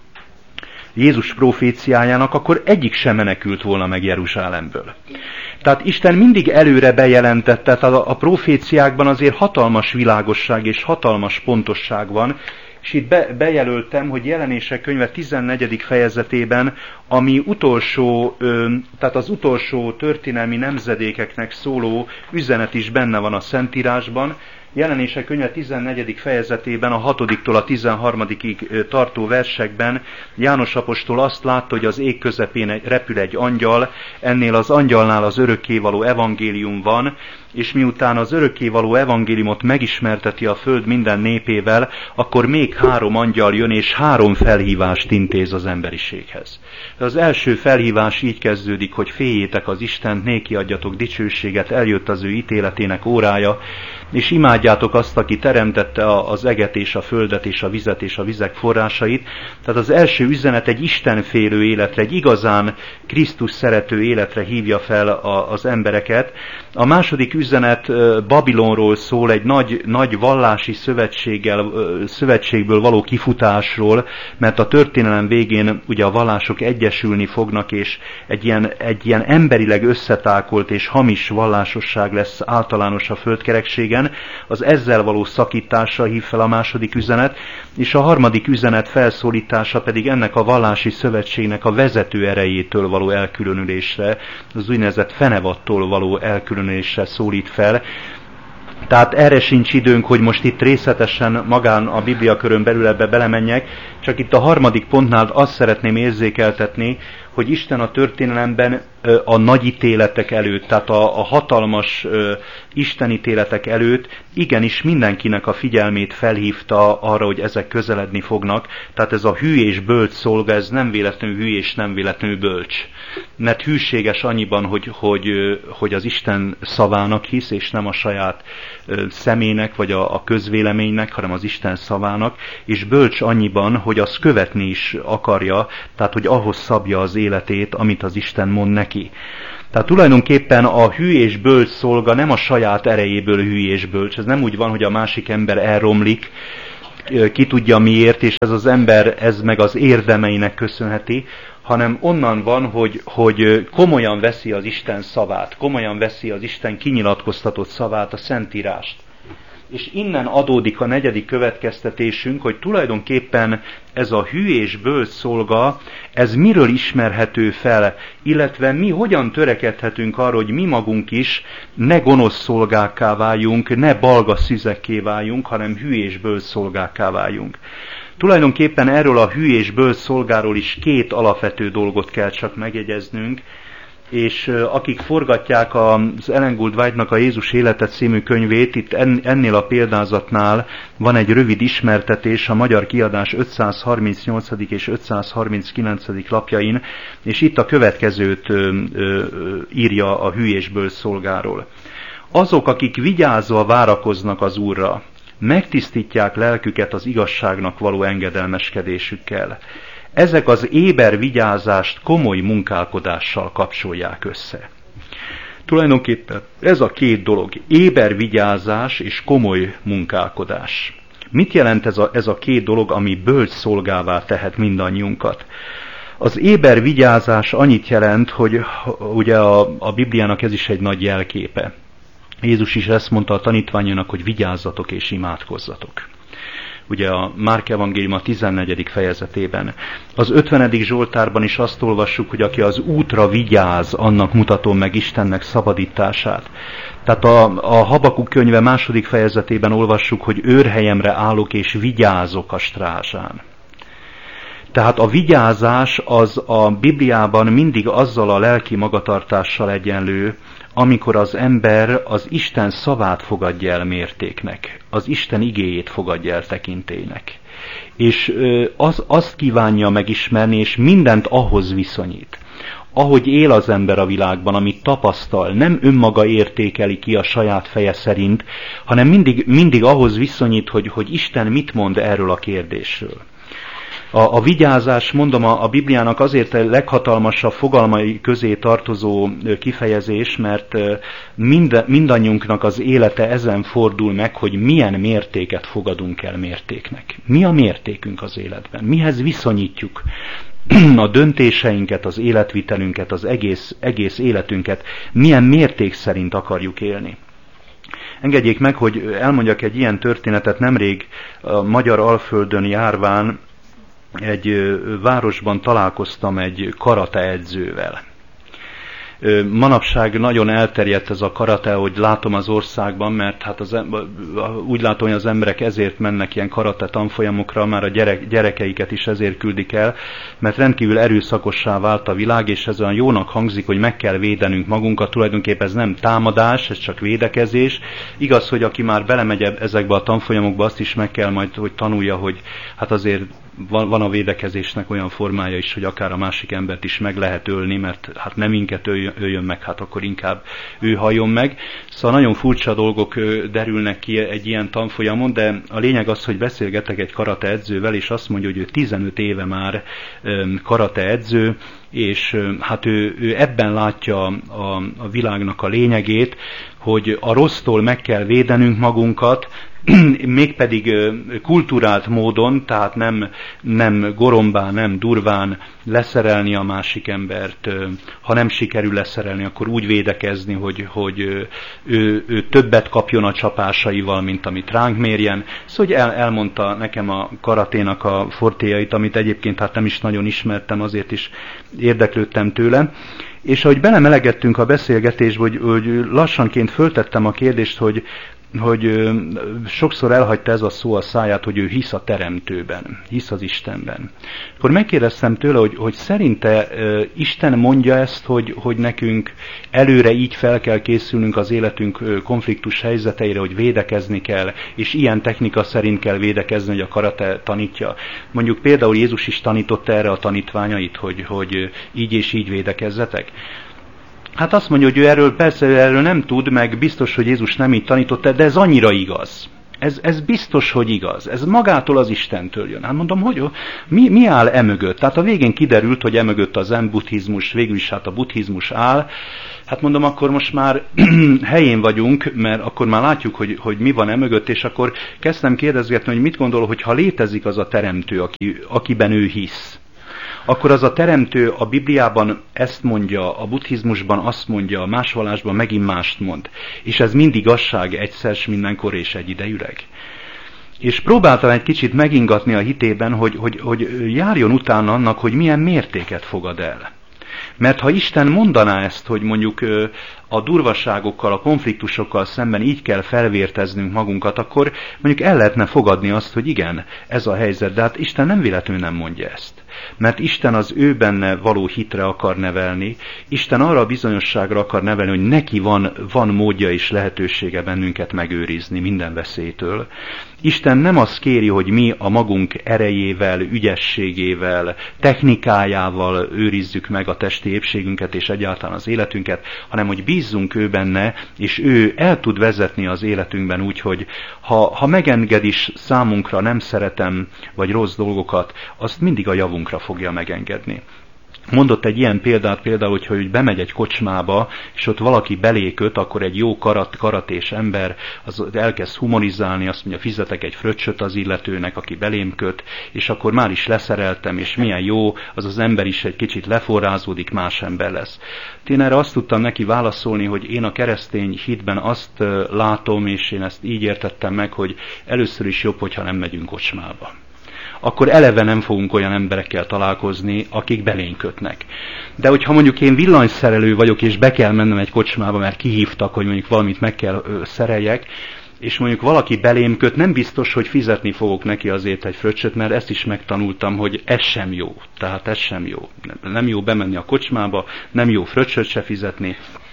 Jézus proféciájának, akkor egyik sem menekült volna meg Jeruzsálemből. Tehát Isten mindig előre bejelentette, tehát a, a proféciákban azért hatalmas világosság és hatalmas pontosság van, és itt be, bejelöltem, hogy Jelenések könyve tizennegyedik fejezetében, ami utolsó, tehát az utolsó történelmi nemzedékeknek szóló üzenet is benne van a Szentírásban. Jelenések könyve tizennegyedik fejezetében, a hatodiktól a tizenharmadikig tartó versekben János apostol azt látta, hogy az ég közepén repül egy angyal, ennél az angyalnál az örökkévaló evangélium van, és miután az örökkévaló evangéliumot megismerteti a föld minden népével, akkor még három angyal jön, és három felhívást intéz az emberiséghez. Az első felhívás így kezdődik, hogy féljétek az Istent, néki adjatok dicsőséget, eljött az ő ítéletének órája, és imádjátok azt, aki teremtette az eget és a földet és a vizet és a vizek forrásait. Tehát az első üzenet egy istenfélő életre, egy igazán Krisztus szerető életre hívja fel az embereket. A második üzenet Babilonról szól, egy nagy, nagy vallási szövetséggel, szövetségből való kifutásról, mert a történelem végén ugye a vallások egyesülni fognak, és egy ilyen, egy ilyen emberileg összetákolt és hamis vallásosság lesz általános a földkerekségen. Az ezzel való szakításra hív fel a második üzenet, és a harmadik üzenet felszólítása pedig ennek a vallási szövetségnek a vezető erejétől való elkülönülésre, az úgynevezett fenevattól való elkülönülésre szólít fel. Tehát erre sincs időnk, hogy most itt részletesen magán a Biblia körön belül ebbe belemenjek, csak itt a harmadik pontnál azt szeretném érzékeltetni, hogy Isten a történelemben a nagy ítéletek előtt, tehát a, a hatalmas istenítéletek előtt igenis mindenkinek a figyelmét felhívta arra, hogy ezek közeledni fognak. Tehát ez a hű és bölcs szolga, ez nem véletlenül hű és nem véletlenül bölcs. Mert hűséges annyiban, hogy, hogy, hogy az Isten szavának hisz, és nem a saját személynek, vagy a, a közvéleménynek, hanem az Isten szavának, és bölcs annyiban, hogy azt követni is akarja, tehát hogy ahhoz szabja az életét, amit az Isten mond neki. Tehát tulajdonképpen a hű és bölcs szolga nem a saját erejéből hű és bölcs. Ez nem úgy van, hogy a másik ember elromlik, ki tudja miért, és ez az ember, ez meg az érdemeinek köszönheti, hanem onnan van, hogy, hogy komolyan veszi az Isten szavát, komolyan veszi az Isten kinyilatkoztatott szavát, a Szentírást. És innen adódik a negyedik következtetésünk, hogy tulajdonképpen ez a hű és bölcs szolga, ez miről ismerhető fel, illetve mi hogyan törekedhetünk arra, hogy mi magunk is ne gonosz szolgákká váljunk, ne balga szüzekké váljunk, hanem hű és bölcs szolgákká váljunk. Tulajdonképpen erről a hű és bölcs szolgáról is két alapvető dolgot kell csak megjegyeznünk, és akik forgatják az Ellen Gould White-nak a Jézus élete című könyvét, itt ennél a példázatnál van egy rövid ismertetés a magyar kiadás ötszázharmincnyolcadik és ötszázharminckilencedik lapjain, és itt a következőt írja a hű és bölcs szolgáról. Azok, akik vigyázva várakoznak az Úrra, megtisztítják lelküket az igazságnak való engedelmeskedésükkel. Ezek az éber vigyázást komoly munkálkodással kapcsolják össze. Tulajdonképpen ez a két dolog, éber vigyázás és komoly munkálkodás. Mit jelent ez a, ez a két dolog, ami bölcs szolgává tehet mindannyiunkat? Az éber vigyázás annyit jelent, hogy ugye a, a Bibliának ez is egy nagy jelképe. Jézus is ezt mondta a tanítványainak, hogy vigyázzatok és imádkozzatok. Ugye a Márk evangélium a tizennegyedik fejezetében. Az ötvenedik Zsoltárban is azt olvassuk, hogy aki az útra vigyáz, annak mutatom meg Istennek szabadítását. Tehát a, a Habakuk könyve második fejezetében olvassuk, hogy őrhelyemre állok és vigyázok a strázsán. Tehát a vigyázás az a Bibliában mindig azzal a lelki magatartással egyenlő, amikor az ember az Isten szavát fogadja el mértéknek, az Isten igéjét fogadja el tekintélynek. És az, azt kívánja megismerni, és mindent ahhoz viszonyít. Ahogy él az ember a világban, amit tapasztal, nem önmaga értékeli ki a saját feje szerint, hanem mindig, mindig ahhoz viszonyít, hogy, hogy Isten mit mond erről a kérdésről. A, a vigyázás, mondom, a, a Bibliának azért a leghatalmasabb fogalmai közé tartozó kifejezés, mert mind, mindannyiunknak az élete ezen fordul meg, hogy milyen mértéket fogadunk el mértéknek. Mi a mértékünk az életben? Mihez viszonyítjuk a döntéseinket, az életvitelünket, az egész, egész életünket? Milyen mérték szerint akarjuk élni? Engedjék meg, hogy elmondjak egy ilyen történetet. Nemrég a Magyar Alföldön járván egy városban találkoztam egy karate edzővel. Manapság nagyon elterjedt ez a karate, hogy látom az országban, mert hát az, úgy látom, hogy az emberek ezért mennek ilyen karate tanfolyamokra, már a gyerek, gyerekeiket is ezért küldik el, mert rendkívül erőszakossá vált a világ, és ez olyan jónak hangzik, hogy meg kell védenünk magunkat, tulajdonképpen ez nem támadás, ez csak védekezés. Igaz, hogy aki már belemegy ezekbe a tanfolyamokba, azt is meg kell majd, hogy tanulja, hogy hát azért van, van a védekezésnek olyan formája is, hogy akár a másik embert is meg lehet ölni, mert hát nem minket öljön, öljön meg, hát akkor inkább ő halljon meg. Szóval nagyon furcsa dolgok derülnek ki egy ilyen tanfolyamon, de a lényeg az, hogy beszélgetek egy karate edzővel, és azt mondja, hogy ő tizenöt éve már karate edző, és hát ő, ő ebben látja a, a világnak a lényegét, hogy a rossztól meg kell védenünk magunkat, mégpedig kulturált módon, tehát nem, nem gorombán, nem durván leszerelni a másik embert, ha nem sikerül leszerelni, akkor úgy védekezni, hogy, hogy ő, ő többet kapjon a csapásaival, mint amit ránk mérjen. Szóval hogy el, elmondta nekem a karaténak a fortéjait, amit egyébként hát nem is nagyon ismertem, azért is érdeklődtem tőle. És ahogy belemelegettünk a beszélgetésbe, hogy, hogy lassanként föltettem a kérdést, hogy hogy ö, sokszor elhagyta ez a szó a száját, hogy ő hisz a Teremtőben, hisz az Istenben. Akkor megkérdeztem tőle, hogy, hogy szerinte ö, Isten mondja ezt, hogy, hogy nekünk előre így fel kell készülnünk az életünk ö, konfliktus helyzeteire, hogy védekezni kell, és ilyen technika szerint kell védekezni, hogy a karate tanítja. Mondjuk például Jézus is tanította erre a tanítványait, hogy, hogy így és így védekezzetek. Hát azt mondja, hogy ő erről persze ő erről nem tud, meg biztos, hogy Jézus nem így tanította, de ez annyira igaz. Ez, ez biztos, hogy igaz. Ez magától az Istentől jön. Hát mondom, hogy mi, mi áll emögött? Tehát a végén kiderült, hogy emögött a zen buddhizmus, végül is hát a buddhizmus áll. Hát mondom, akkor most már helyén vagyunk, mert akkor már látjuk, hogy, hogy mi van emögött, és akkor kezdtem kérdezgetni, hogy mit gondol, hogy ha létezik az a teremtő, aki, akiben ő hisz, akkor az a teremtő a Bibliában ezt mondja, a buddhizmusban azt mondja, a más vallásban megint mást mond. És ez mind igazság egyszer, mindenkor és egyidejűleg. És próbáltam egy kicsit megingatni a hitében, hogy, hogy, hogy járjon utána annak, hogy milyen mértéket fogad el. Mert ha Isten mondaná ezt, hogy mondjuk a durvaságokkal, a konfliktusokkal szemben így kell felvérteznünk magunkat, akkor mondjuk el lehetne fogadni azt, hogy igen, ez a helyzet, de hát Isten nem véletlenül nem mondja ezt. Mert Isten az ő benne való hitre akar nevelni, Isten arra a bizonyosságra akar nevelni, hogy neki van, van módja és lehetősége bennünket megőrizni minden veszélytől. Isten nem azt kéri, hogy mi a magunk erejével, ügyességével, technikájával őrizzük meg a testi épségünket és egyáltalán az életünket, hanem hogy bízzunk ő benne, és ő el tud vezetni az életünkben úgy, hogy ha, ha megenged is számunkra nem szeretem vagy rossz dolgokat, azt mindig a javunkra fogja megengedni. Mondott egy ilyen példát például, hogy, hogy bemegy egy kocsmába, és ott valaki belé köt, akkor egy jó karat, karatés ember az elkezd humorizálni, azt mondja, fizetek egy fröccsöt az illetőnek, aki belém köt, és akkor már is leszereltem, és milyen jó, az az ember is egy kicsit leforrázódik, más ember lesz. Én erre azt tudtam neki válaszolni, hogy én a keresztény hitben azt látom, és én ezt így értettem meg, hogy először is jobb, hogyha nem megyünk kocsmába. Akkor eleve nem fogunk olyan emberekkel találkozni, akik belénk kötnek. De hogyha mondjuk én villanyszerelő vagyok, és be kell mennem egy kocsmába, mert kihívtak, hogy mondjuk valamit meg kell ö, szereljek, és mondjuk valaki belém köt, nem biztos, hogy fizetni fogok neki azért egy fröccsöt, mert ezt is megtanultam, hogy ez sem jó. Tehát ez sem jó. Nem jó bemenni a kocsmába, nem jó fröccsöt se fizetni.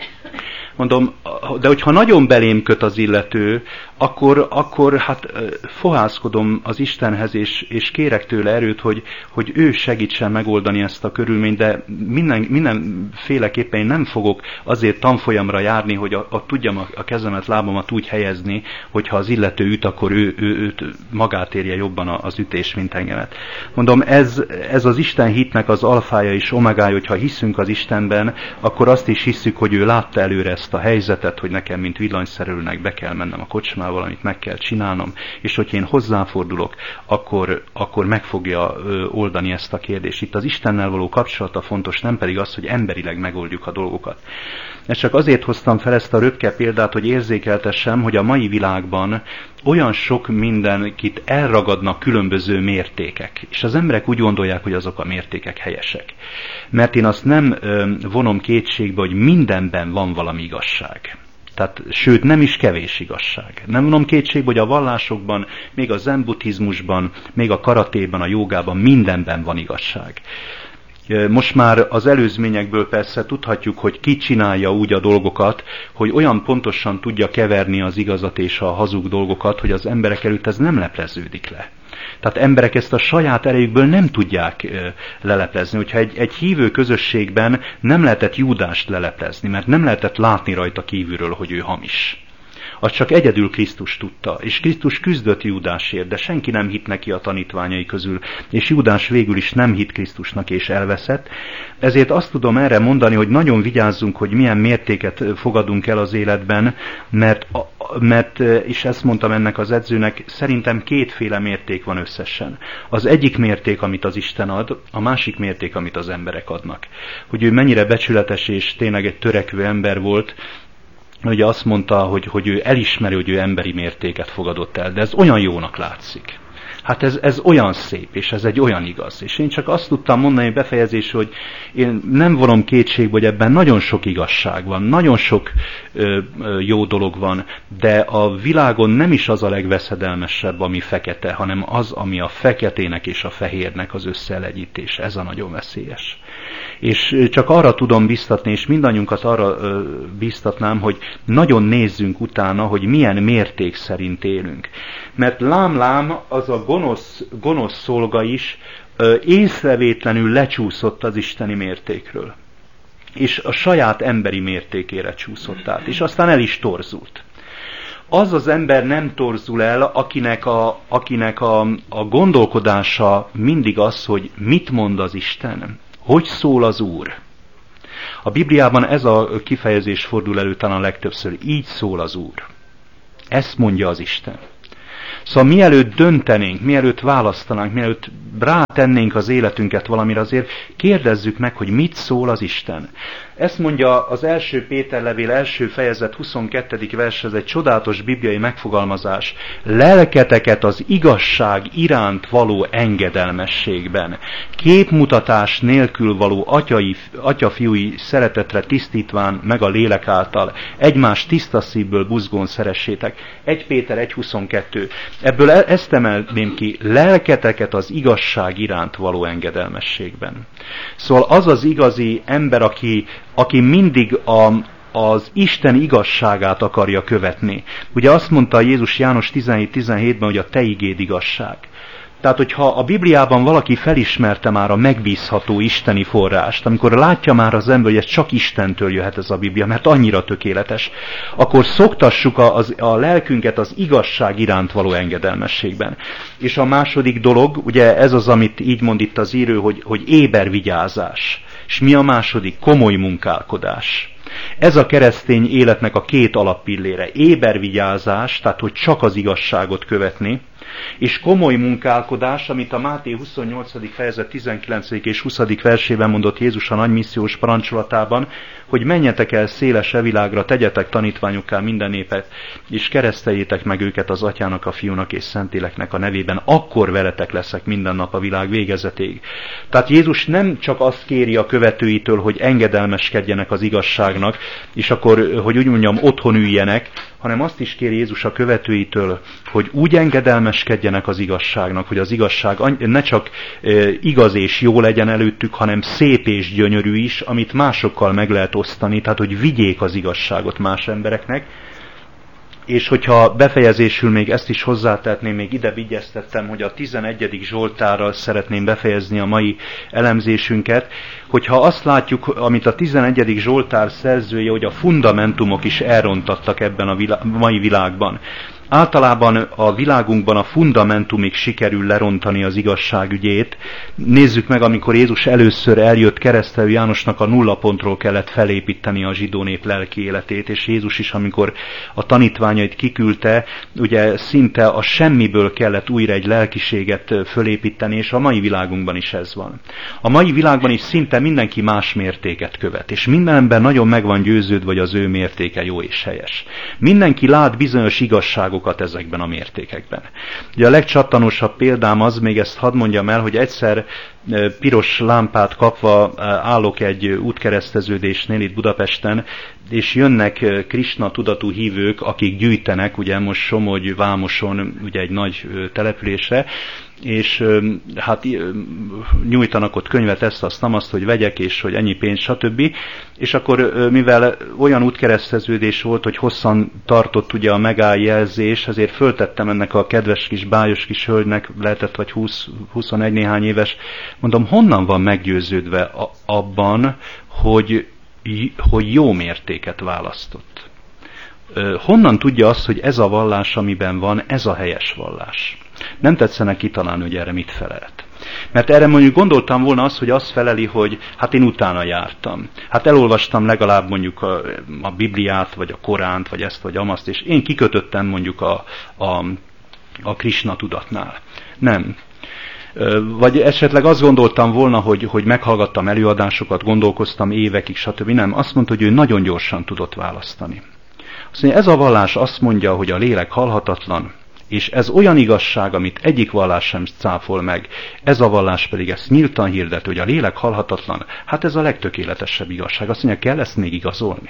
Mondom, de hogyha nagyon belém köt az illető, akkor, akkor hát fohászkodom az Istenhez, és, és kérek tőle erőt, hogy, hogy ő segítsen megoldani ezt a körülményt, de minden, mindenféleképpen én nem fogok azért tanfolyamra járni, hogy a, a, tudjam a, a kezemet, lábamat úgy helyezni, hogyha az illető üt, akkor ő, ő, őt magát érje jobban az ütés, mint engemet. Mondom, ez, ez az Isten hitnek az alfája és omegája, hogyha hiszünk az Istenben, akkor azt is hiszük, hogy ő látta előre ezt a helyzetet, hogy nekem, mint villanyszerelőnek be kell mennem a kocsmába, valamit meg kell csinálnom, és hogyha én hozzáfordulok, akkor, akkor meg fogja oldani ezt a kérdést. Itt az Istennel való kapcsolata fontos, nem pedig az, hogy emberileg megoldjuk a dolgokat. Ezt csak azért hoztam fel ezt a röpke példát, hogy érzékeltessem, hogy a mai világban olyan sok mindenkit elragadnak különböző mértékek, és az emberek úgy gondolják, hogy azok a mértékek helyesek. Mert én azt nem vonom kétségbe, hogy mindenben van valami igazság. Tehát, sőt, nem is kevés igazság. Nem vonom kétségbe, hogy a vallásokban, még a zen buddhizmusban, még a karatében, a jogában mindenben van igazság. Most már az előzményekből persze tudhatjuk, hogy ki csinálja úgy a dolgokat, hogy olyan pontosan tudja keverni az igazat és a hazug dolgokat, hogy az emberek előtt ez nem lepleződik le. Tehát emberek ezt a saját erejükből nem tudják leleplezni. Hogyha egy, egy hívő közösségben nem lehetett Júdást leleplezni, mert nem lehetett látni rajta kívülről, hogy ő hamis. Azt csak egyedül Krisztus tudta, és Krisztus küzdött Júdásért, de senki nem hitt neki a tanítványai közül, és Júdás végül is nem hitt Krisztusnak és elveszett. Ezért azt tudom erre mondani, hogy nagyon vigyázzunk, hogy milyen mértéket fogadunk el az életben, mert, mert és ezt mondtam ennek az edzőnek, szerintem kétféle mérték van összesen. Az egyik mérték, amit az Isten ad, a másik mérték, amit az emberek adnak. Hogy ő mennyire becsületes és tényleg egy törekvő ember volt, ugye azt mondta, hogy, hogy ő elismeri, hogy ő emberi mértéket fogadott el, de ez olyan jónak látszik. Hát ez, ez olyan szép, és ez egy olyan igaz. És én csak azt tudtam mondani befejezésül, hogy én nem vonom kétségbe, hogy ebben nagyon sok igazság van, nagyon sok ö, ö, jó dolog van, de a világon nem is az a legveszedelmesebb, ami fekete, hanem az, ami a feketének és a fehérnek az összeelegyítés. Ez a nagyon veszélyes. És csak arra tudom biztatni, és mindannyiunkat arra ö, biztatnám, hogy nagyon nézzünk utána, hogy milyen mérték szerint élünk. Mert lám-lám az a gonosz, gonosz szolga is ö, észrevétlenül lecsúszott az isteni mértékről. És a saját emberi mértékére csúszott át, és aztán el is torzult. Az az ember nem torzul el, akinek a, akinek a, a gondolkodása mindig az, hogy mit mond az Isten, hogy szól az Úr. A Bibliában ez a kifejezés fordul elő talán legtöbbször, így szól az Úr. Ezt mondja az Isten. Szóval mielőtt döntenénk, mielőtt választanánk, mielőtt rátennénk az életünket valamire, azért kérdezzük meg, hogy mit szól az Isten. Ezt mondja az első Péter levél első fejezet huszonkettedik vers, ez egy csodálatos bibliai megfogalmazás. Lelketeket az igazság iránt való engedelmességben, képmutatás nélkül való atyai, atyafiúi szeretetre tisztítván meg a lélek által, egymás tiszta szívből buzgón szeressétek. egy Péter egy huszonkettő. Ebből ezt emelném ki, lelketeket az igazság iránt való engedelmességben. Szóval az az igazi ember, aki, aki mindig a, az Isten igazságát akarja követni. Ugye azt mondta Jézus János tizenhét tizenhétben, hogy a te igéd igazság. Tehát, hogyha a Bibliában valaki felismerte már a megbízható isteni forrást, amikor látja már az ember, hogy ez csak Istentől jöhet ez a Biblia, mert annyira tökéletes, akkor szoktassuk a, az, a lelkünket az igazság iránt való engedelmességben. És a második dolog, ugye ez az, amit így mond itt az író, hogy, hogy éber vigyázás. És mi a második? Komoly munkálkodás. Ez a keresztény életnek a két alappillére. Éber vigyázás, tehát hogy csak az igazságot követni, és komoly munkálkodás, amit a Máté huszonnyolcadik fejezet tizenkilencedik és huszadik versében mondott Jézus a nagy missziós parancsolatában, hogy menjetek el szélesre világra, tegyetek tanítványokká minden népet, és kereszteljétek meg őket az Atyának, a Fiúnak és Szentléleknek a nevében, akkor veletek leszek minden nap a világ végezetéig. Tehát Jézus nem csak azt kéri a követőitől, hogy engedelmeskedjenek az igazságnak, és akkor, hogy úgy mondjam, otthon üljenek, hanem azt is kéri Jézus a követőitől, hogy úgy engedelmeskedjenek az igazságnak, hogy az igazság ne csak igaz és jó legyen előttük, hanem szép és gyönyörű is, amit másokkal meg lehet osztani, tehát hogy vigyék az igazságot más embereknek. És hogyha befejezésül még ezt is hozzátehetném, még ide vigyeztettem, hogy a tizenegyedik Zsoltárral szeretném befejezni a mai elemzésünket, hogyha azt látjuk, amit a tizenegyedik Zsoltár szerzője, hogy a fundamentumok is elrontattak ebben a vilá- mai világban. Általában a világunkban a fundamentumig sikerül lerontani az igazság ügyét. Nézzük meg, amikor Jézus először eljött, Keresztelő Jánosnak a nulla pontról kellett felépíteni a zsidó nép lelki életét, és Jézus is, amikor a tanítványait kiküldte, ugye szinte a semmiből kellett újra egy lelkiséget fölépíteni, és a mai világunkban is ez van. A mai világban is szinte mindenki más mértéket követ, és minden ember nagyon meg van győződve, hogy az ő mértéke jó és helyes. Mindenki lát bizonyos igazságot ezekben a mértékekben. Ugye a legcsattanosabb példám az, még ezt hadd mondjam el, hogy egyszer piros lámpát kapva állok egy útkereszteződésnél itt Budapesten, és jönnek Krisna tudatú hívők, akik gyűjtenek, ugye most Somogy, Vámoson, ugye egy nagy településre, és hát nyújtanak ott könyvet, ezt, azt, nem azt, hogy vegyek, és hogy ennyi pénz, stb. És akkor, mivel olyan útkereszteződés volt, hogy hosszan tartott ugye a megálljelzés, ezért föltettem ennek a kedves kis bájos kis hölgynek, lehetett vagy húsz, huszonegy néhány éves, mondom, honnan van meggyőződve abban, hogy, hogy jó mértéket választott? Honnan tudja azt, hogy ez a vallás, amiben van, ez a helyes vallás? Nem tetszenek kitalálni, hogy erre mit felelt. Mert erre mondjuk gondoltam volna azt, hogy azt feleli, hogy hát én utána jártam. Hát elolvastam legalább mondjuk a, a Bibliát, vagy a Koránt, vagy ezt, vagy amazt, és én kikötöttem mondjuk a, a, a Krisna tudatnál. Nem. Vagy esetleg azt gondoltam volna, hogy, hogy meghallgattam előadásokat, gondolkoztam évekig, stb. Nem. Azt mondta, hogy ő nagyon gyorsan tudott választani. Azt mondja, ez a vallás azt mondja, hogy a lélek halhatatlan, És ez olyan igazság, amit egyik vallás sem cáfol meg, ez a vallás pedig ezt nyíltan hirdet, hogy a lélek halhatatlan, hát ez a legtökéletesebb igazság. Azt mondja, kell ezt még igazolni?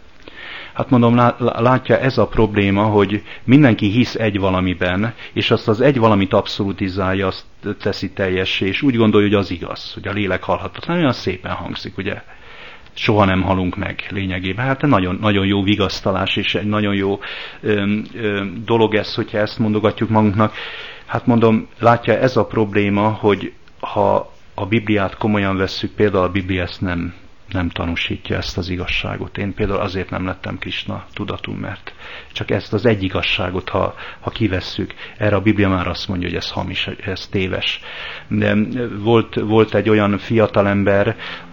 Hát mondom, látja, ez a probléma, hogy mindenki hisz egy valamiben, és azt az egy valamit abszolutizálja, azt teszi teljessé, és úgy gondolja, hogy az igaz, hogy a lélek halhatatlan. Olyan szépen hangzik, ugye? Soha nem halunk meg lényegében. Hát nagyon, nagyon jó vigasztalás, és egy nagyon jó ö, ö, dolog ez, hogyha ezt mondogatjuk magunknak. Hát mondom, látja, ez a probléma, hogy ha a Bibliát komolyan vesszük, például a Biblia ezt nem, nem tanúsítja, ezt az igazságot. Én például azért nem lettem Krisna tudatú, mert csak ezt az egy igazságot, ha, ha kivesszük, erre a Biblia már azt mondja, hogy ez hamis, ez téves. De volt, volt egy olyan fiatalember,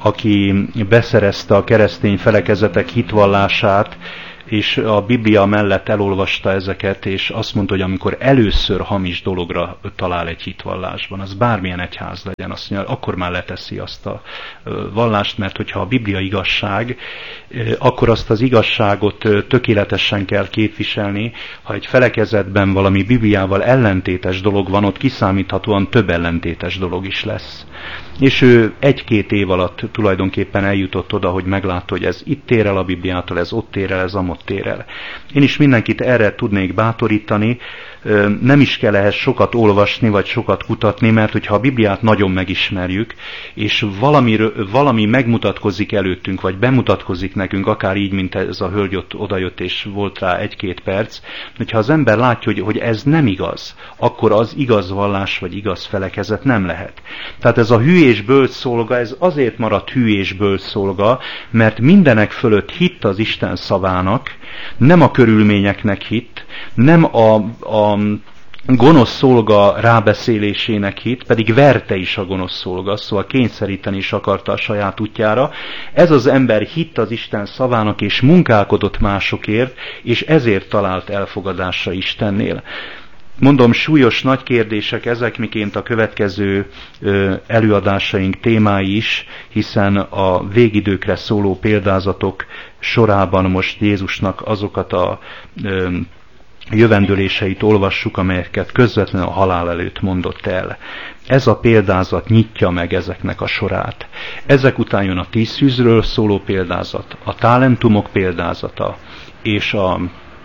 aki beszerezte a keresztény felekezetek hitvallását, és a Biblia mellett elolvasta ezeket, és azt mondta, hogy amikor először hamis dologra talál egy hitvallásban, az bármilyen egyház legyen, azt mondja, akkor már leteszi azt a vallást, mert hogyha a Biblia igazság, akkor azt az igazságot tökéletesen kell képviselni. Ha egy felekezetben valami Bibliával ellentétes dolog van, ott kiszámíthatóan több ellentétes dolog is lesz. És ő egy-két év alatt tulajdonképpen eljutott oda, hogy meglátta, hogy ez itt ér el a Bibliától, ez ott ér el, ez amott ér el. Én is mindenkit erre tudnék bátorítani, nem is kell ehhez sokat olvasni, vagy sokat kutatni, mert hogyha a Bibliát nagyon megismerjük, és valami, valami megmutatkozik előttünk, vagy bemutatkozik nekünk, akár így, mint ez a hölgy ott odajött, és volt rá egy-két perc, hogyha az ember látja, hogy, hogy ez nem igaz, akkor az igaz vallás, vagy igaz felekezet nem lehet. Tehát ez a hű és bölcs szolga, ez azért maradt hű és bölcs szolga, mert mindenek fölött hitt az Isten szavának, nem a körülményeknek hitt, nem a, a gonosz szolga rábeszélésének hit, pedig verte is a gonosz szolga, szóval kényszeríteni is akarta a saját útjára. Ez az ember hitt az Isten szavának, és munkálkodott másokért, és ezért talált elfogadásra Istennél. Mondom, súlyos nagy kérdések ezek, miként a következő ö, előadásaink témái is, hiszen a végidőkre szóló példázatok sorában most Jézusnak azokat a ö, jövendőléseit olvassuk, amelyeket közvetlenül a halál előtt mondott el. Ez a példázat nyitja meg ezeknek a sorát. Ezek után jön a tíz szűzről szóló példázat, a talentumok példázata, és a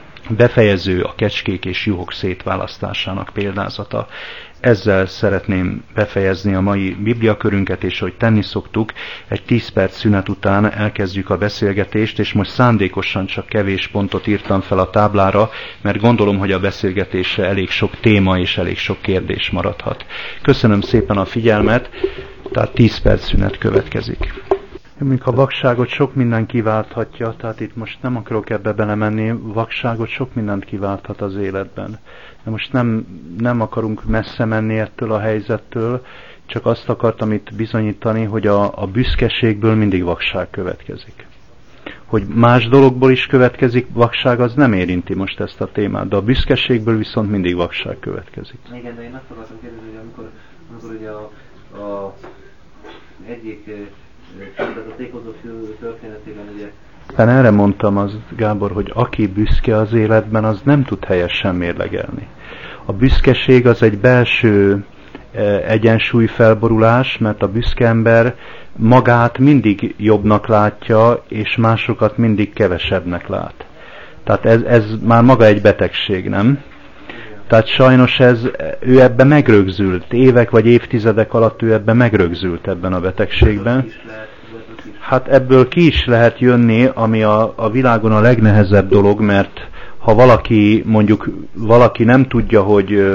befejező a kecskék és juhok szétválasztásának példázata. Ezzel szeretném befejezni a mai bibliakörünket, és ahogy tenni szoktuk, egy tíz perc szünet után elkezdjük a beszélgetést, és most szándékosan csak kevés pontot írtam fel a táblára, mert gondolom, hogy a beszélgetésre elég sok téma és elég sok kérdés maradhat. Köszönöm szépen a figyelmet, tehát tíz perc szünet következik. Mondjuk a vakságot sok minden kiválthatja, tehát itt most nem akarok ebbe belemenni, vakságot sok mindent kiválthat az életben. De most nem, nem akarunk messze menni ettől a helyzettől, csak azt akartam itt bizonyítani, hogy a, a büszkeségből mindig vakság következik. Hogy más dologból is következik vakság, az nem érinti most ezt a témát, de a büszkeségből viszont mindig vakság következik. Igen, de én azt akartam kérdezni, hogy amikor, amikor ugye a, a egyik tehát a tékozó fiú történetében ugye... Hát erre mondtam az, Gábor, hogy aki büszke az életben, az nem tud helyesen mérlegelni. A büszkeség az egy belső egyensúlyfelborulás, mert a büszke ember magát mindig jobbnak látja, és másokat mindig kevesebbnek lát. Tehát ez, ez már maga egy betegség, nem? Tehát sajnos ez, ő ebben megrögzült. Évek vagy évtizedek alatt ő ebben megrögzült ebben a betegségben. Hát ebből ki is lehet jönni, ami a, a világon a legnehezebb dolog, mert ha valaki, mondjuk valaki nem tudja, hogy,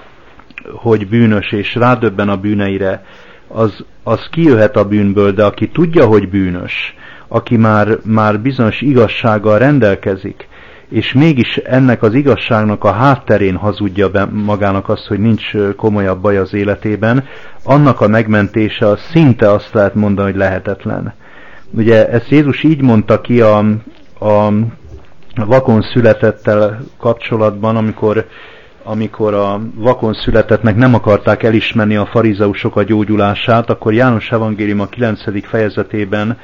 hogy bűnös, és rádöbben a bűneire, az, az kijöhet a bűnből, de aki tudja, hogy bűnös, aki már, már bizonyos igazsággal rendelkezik, és mégis ennek az igazságnak a hátterén hazudja be magának azt, hogy nincs komolyabb baj az életében, annak a megmentése az szinte azt lehet mondani, hogy lehetetlen. Ugye ezt Jézus így mondta ki a, a vakon születettel kapcsolatban, amikor, amikor a vakon születettnek nem akarták elismerni a farizeusok a gyógyulását, akkor János evangélium a kilencedik fejezetében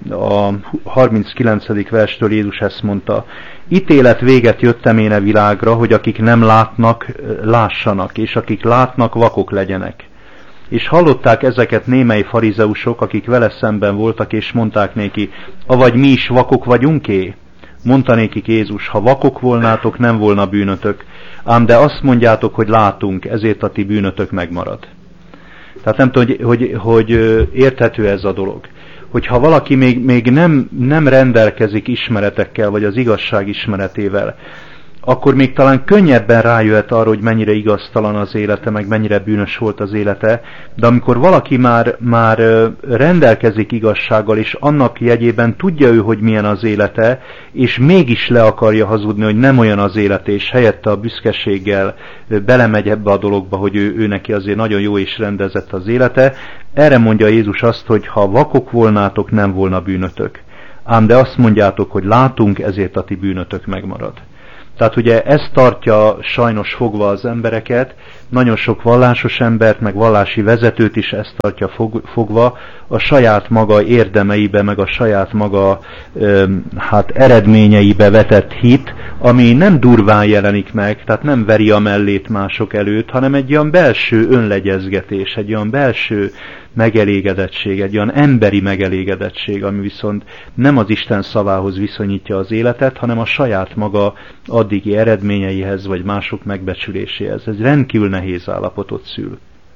a harminckilencedik verstől Jézus ezt mondta: ítélet véget jöttem én a világra, hogy akik nem látnak, lássanak, és akik látnak, vakok legyenek. És hallották ezeket némely farizeusok, akik vele szemben voltak, és mondták néki: avagy mi is vakok vagyunk-é? Mondta nékik Jézus: ha vakok volnátok, nem volna bűnötök, ám de azt mondjátok, hogy látunk, ezért a ti bűnötök megmarad. Tehát nem tudom, hogy, hogy, hogy érthető ez a dolog. Hogyha valaki még, még nem, nem rendelkezik ismeretekkel, vagy az igazság ismeretével, akkor még talán könnyebben rájöhet arra, hogy mennyire igaztalan az élete, meg mennyire bűnös volt az élete, de amikor valaki már, már rendelkezik igazsággal, és annak jegyében tudja ő, hogy milyen az élete, és mégis le akarja hazudni, hogy nem olyan az élete, és helyette a büszkeséggel belemegy ebbe a dologba, hogy ő, ő neki azért nagyon jó és rendezett az élete, erre mondja Jézus azt, hogy ha vakok volnátok, nem volna bűnötök. Ám de azt mondjátok, hogy látunk, ezért a ti bűnötök megmarad. Tehát ugye ez tartja sajnos fogva az embereket, nagyon sok vallásos embert, meg vallási vezetőt is ezt tartja fogva, a saját maga érdemeibe, meg a saját maga öm, hát eredményeibe vetett hit, ami nem durván jelenik meg, tehát nem veri a mellét mások előtt, hanem egy olyan belső önlegyezgetés, egy olyan belső megelégedettség, egy olyan emberi megelégedettség, ami viszont nem az Isten szavához viszonyítja az életet, hanem a saját maga addigi eredményeihez, vagy mások megbecsüléséhez. Ez rendkívül nehéz állapotot szül.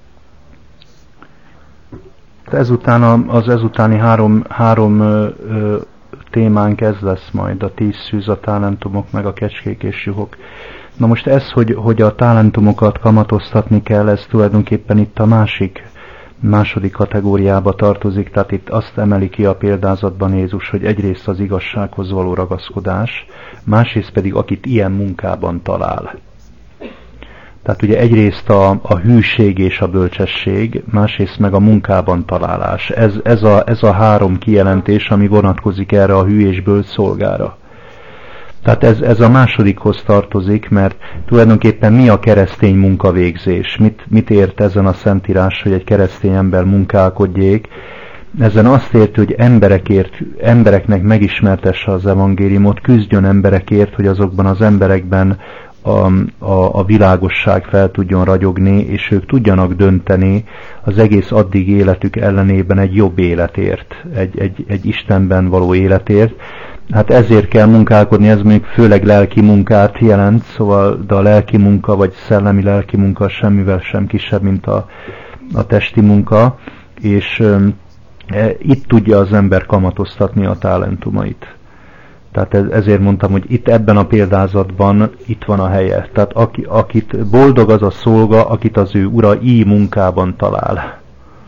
Ezután az ezutáni három, három ö, ö, témánk ez lesz majd, a tíz szűz, a talentumok, meg a kecskék és juhok. Na most ez, hogy, hogy a talentumokat kamatoztatni kell, ez tulajdonképpen itt a másik második kategóriába tartozik, tehát itt azt emeli ki a példázatban Jézus, hogy egyrészt az igazsághoz való ragaszkodás, másrészt pedig akit ilyen munkában talál. Tehát ugye egyrészt a, a hűség és a bölcsesség, másrészt meg a munkában találás. Ez, ez, a, ez a három kijelentés, ami vonatkozik erre a hű és bölcs szolgára. Tehát ez, ez a másodikhoz tartozik, mert tulajdonképpen mi a keresztény munkavégzés? Mit, mit ért ezen a szentírás, hogy egy keresztény ember munkálkodjék? Ezen azt érti, hogy emberekért, embereknek megismertesse az evangéliumot, küzdjön emberekért, hogy azokban az emberekben a, a, a világosság fel tudjon ragyogni, és ők tudjanak dönteni az egész addig életük ellenében egy jobb életért, egy, egy, egy Istenben való életért. Hát ezért kell munkálkodni, ez még főleg lelki munkát jelent, szóval de a lelki munka, vagy szellemi lelki munka semmivel sem kisebb, mint a, a testi munka, és e, itt tudja az ember kamatoztatni a talentumait. Tehát ez, ezért mondtam, hogy itt ebben a példázatban itt van a helye. Tehát aki, akit boldog az a szolga, akit az ő ura így munkában talál.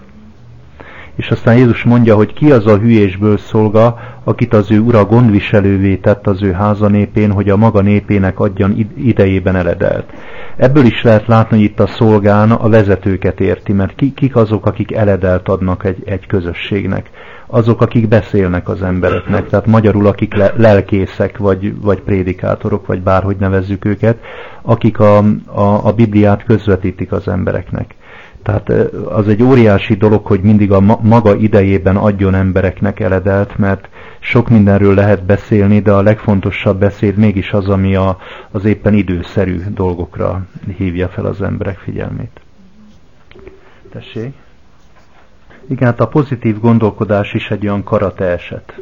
És aztán Jézus mondja, hogy ki az a hű és bölcs szolga, akit az ő ura gondviselővé tett az ő háza népén, hogy a maga népének adjan idejében eledelt. Ebből is lehet látni, hogy itt a szolgán a vezetőket érti, mert ki, kik azok, akik eledelt adnak egy, egy közösségnek. Azok, akik beszélnek az embereknek, tehát magyarul akik le, lelkészek, vagy, vagy prédikátorok, vagy bárhogy nevezzük őket, akik a, a, a Bibliát közvetítik az embereknek. Tehát az egy óriási dolog, hogy mindig a maga idejében adjon embereknek eledelt, mert sok mindenről lehet beszélni, de a legfontosabb beszéd mégis az, ami a, az éppen időszerű dolgokra hívja fel az emberek figyelmét. Tessék? Igen, hát a pozitív gondolkodás is egy olyan karate eset.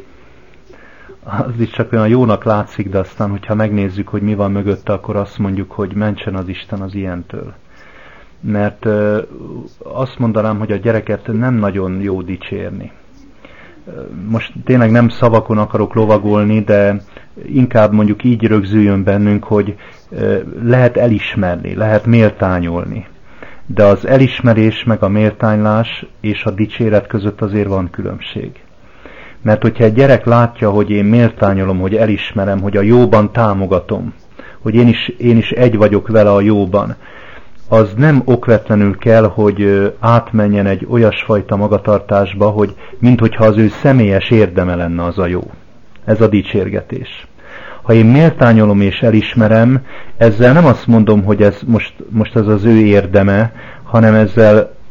Az is csak olyan jónak látszik, de aztán, hogyha megnézzük, hogy mi van mögötte, akkor azt mondjuk, hogy mentsen az Isten az ilyentől. Mert ö, azt mondanám, hogy a gyereket nem nagyon jó dicsérni. Most tényleg nem szavakon akarok lovagolni, de inkább mondjuk így rögzüljön bennünk, hogy ö, lehet elismerni, lehet méltányolni. De az elismerés meg a méltánylás és a dicséret között azért van különbség. Mert hogyha egy gyerek látja, hogy én méltányolom, hogy elismerem, hogy a jóban támogatom, hogy én is, én is egy vagyok vele a jóban, az nem okvetlenül kell, hogy átmenjen egy olyasfajta magatartásba, hogy minthogyha az ő személyes érdeme lenne az a jó. Ez a dicsérgetés. Ha én méltányolom és elismerem, ezzel nem azt mondom, hogy ez most, most ez az ő érdeme, hanem ezzel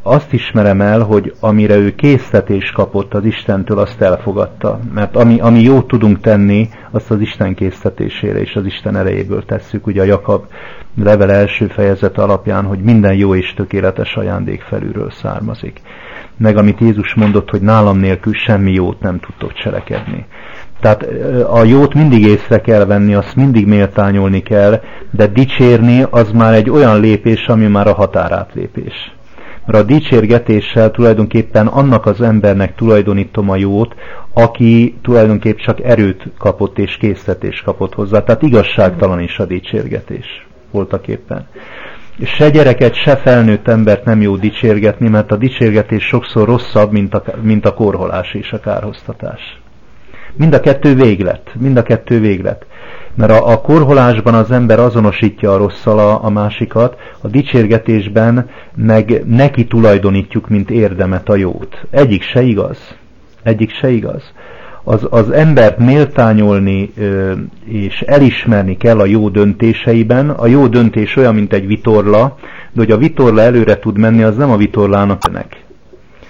azt ismerem el, hogy amire ő késztetést kapott az Istentől, azt elfogadta. Mert ami, ami jót tudunk tenni, azt az Isten késztetésére és az Isten erejéből tesszük. Ugye a Jakab level első fejezet alapján, hogy minden jó és tökéletes ajándék felülről származik. Meg amit Jézus mondott, hogy nálam nélkül semmi jót nem tudtok cselekedni. Tehát a jót mindig észre kell venni, azt mindig méltányolni kell, de dicsérni az már egy olyan lépés, ami már a határátlépés. Mert a dicsérgetéssel tulajdonképpen annak az embernek tulajdonítom a jót, aki tulajdonképpen csak erőt kapott és késztetést kapott hozzá. Tehát igazságtalan is a dicsérgetés voltaképpen. Se gyereket, se felnőtt embert nem jó dicsérgetni, mert a dicsérgetés sokszor rosszabb, mint a, mint a korholás és a kárhoztatás. Mind a kettő véglet, mind a kettő véglet. Mert a, a korholásban az ember azonosítja a rosszal a, a másikat, a dicsérgetésben meg neki tulajdonítjuk, mint érdemet a jót. Egyik se igaz. Egyik se igaz. Az, az embert méltányolni ö, és elismerni kell a jó döntéseiben. A jó döntés olyan, mint egy vitorla, de hogy a vitorla előre tud menni, az nem a vitorlának ennek.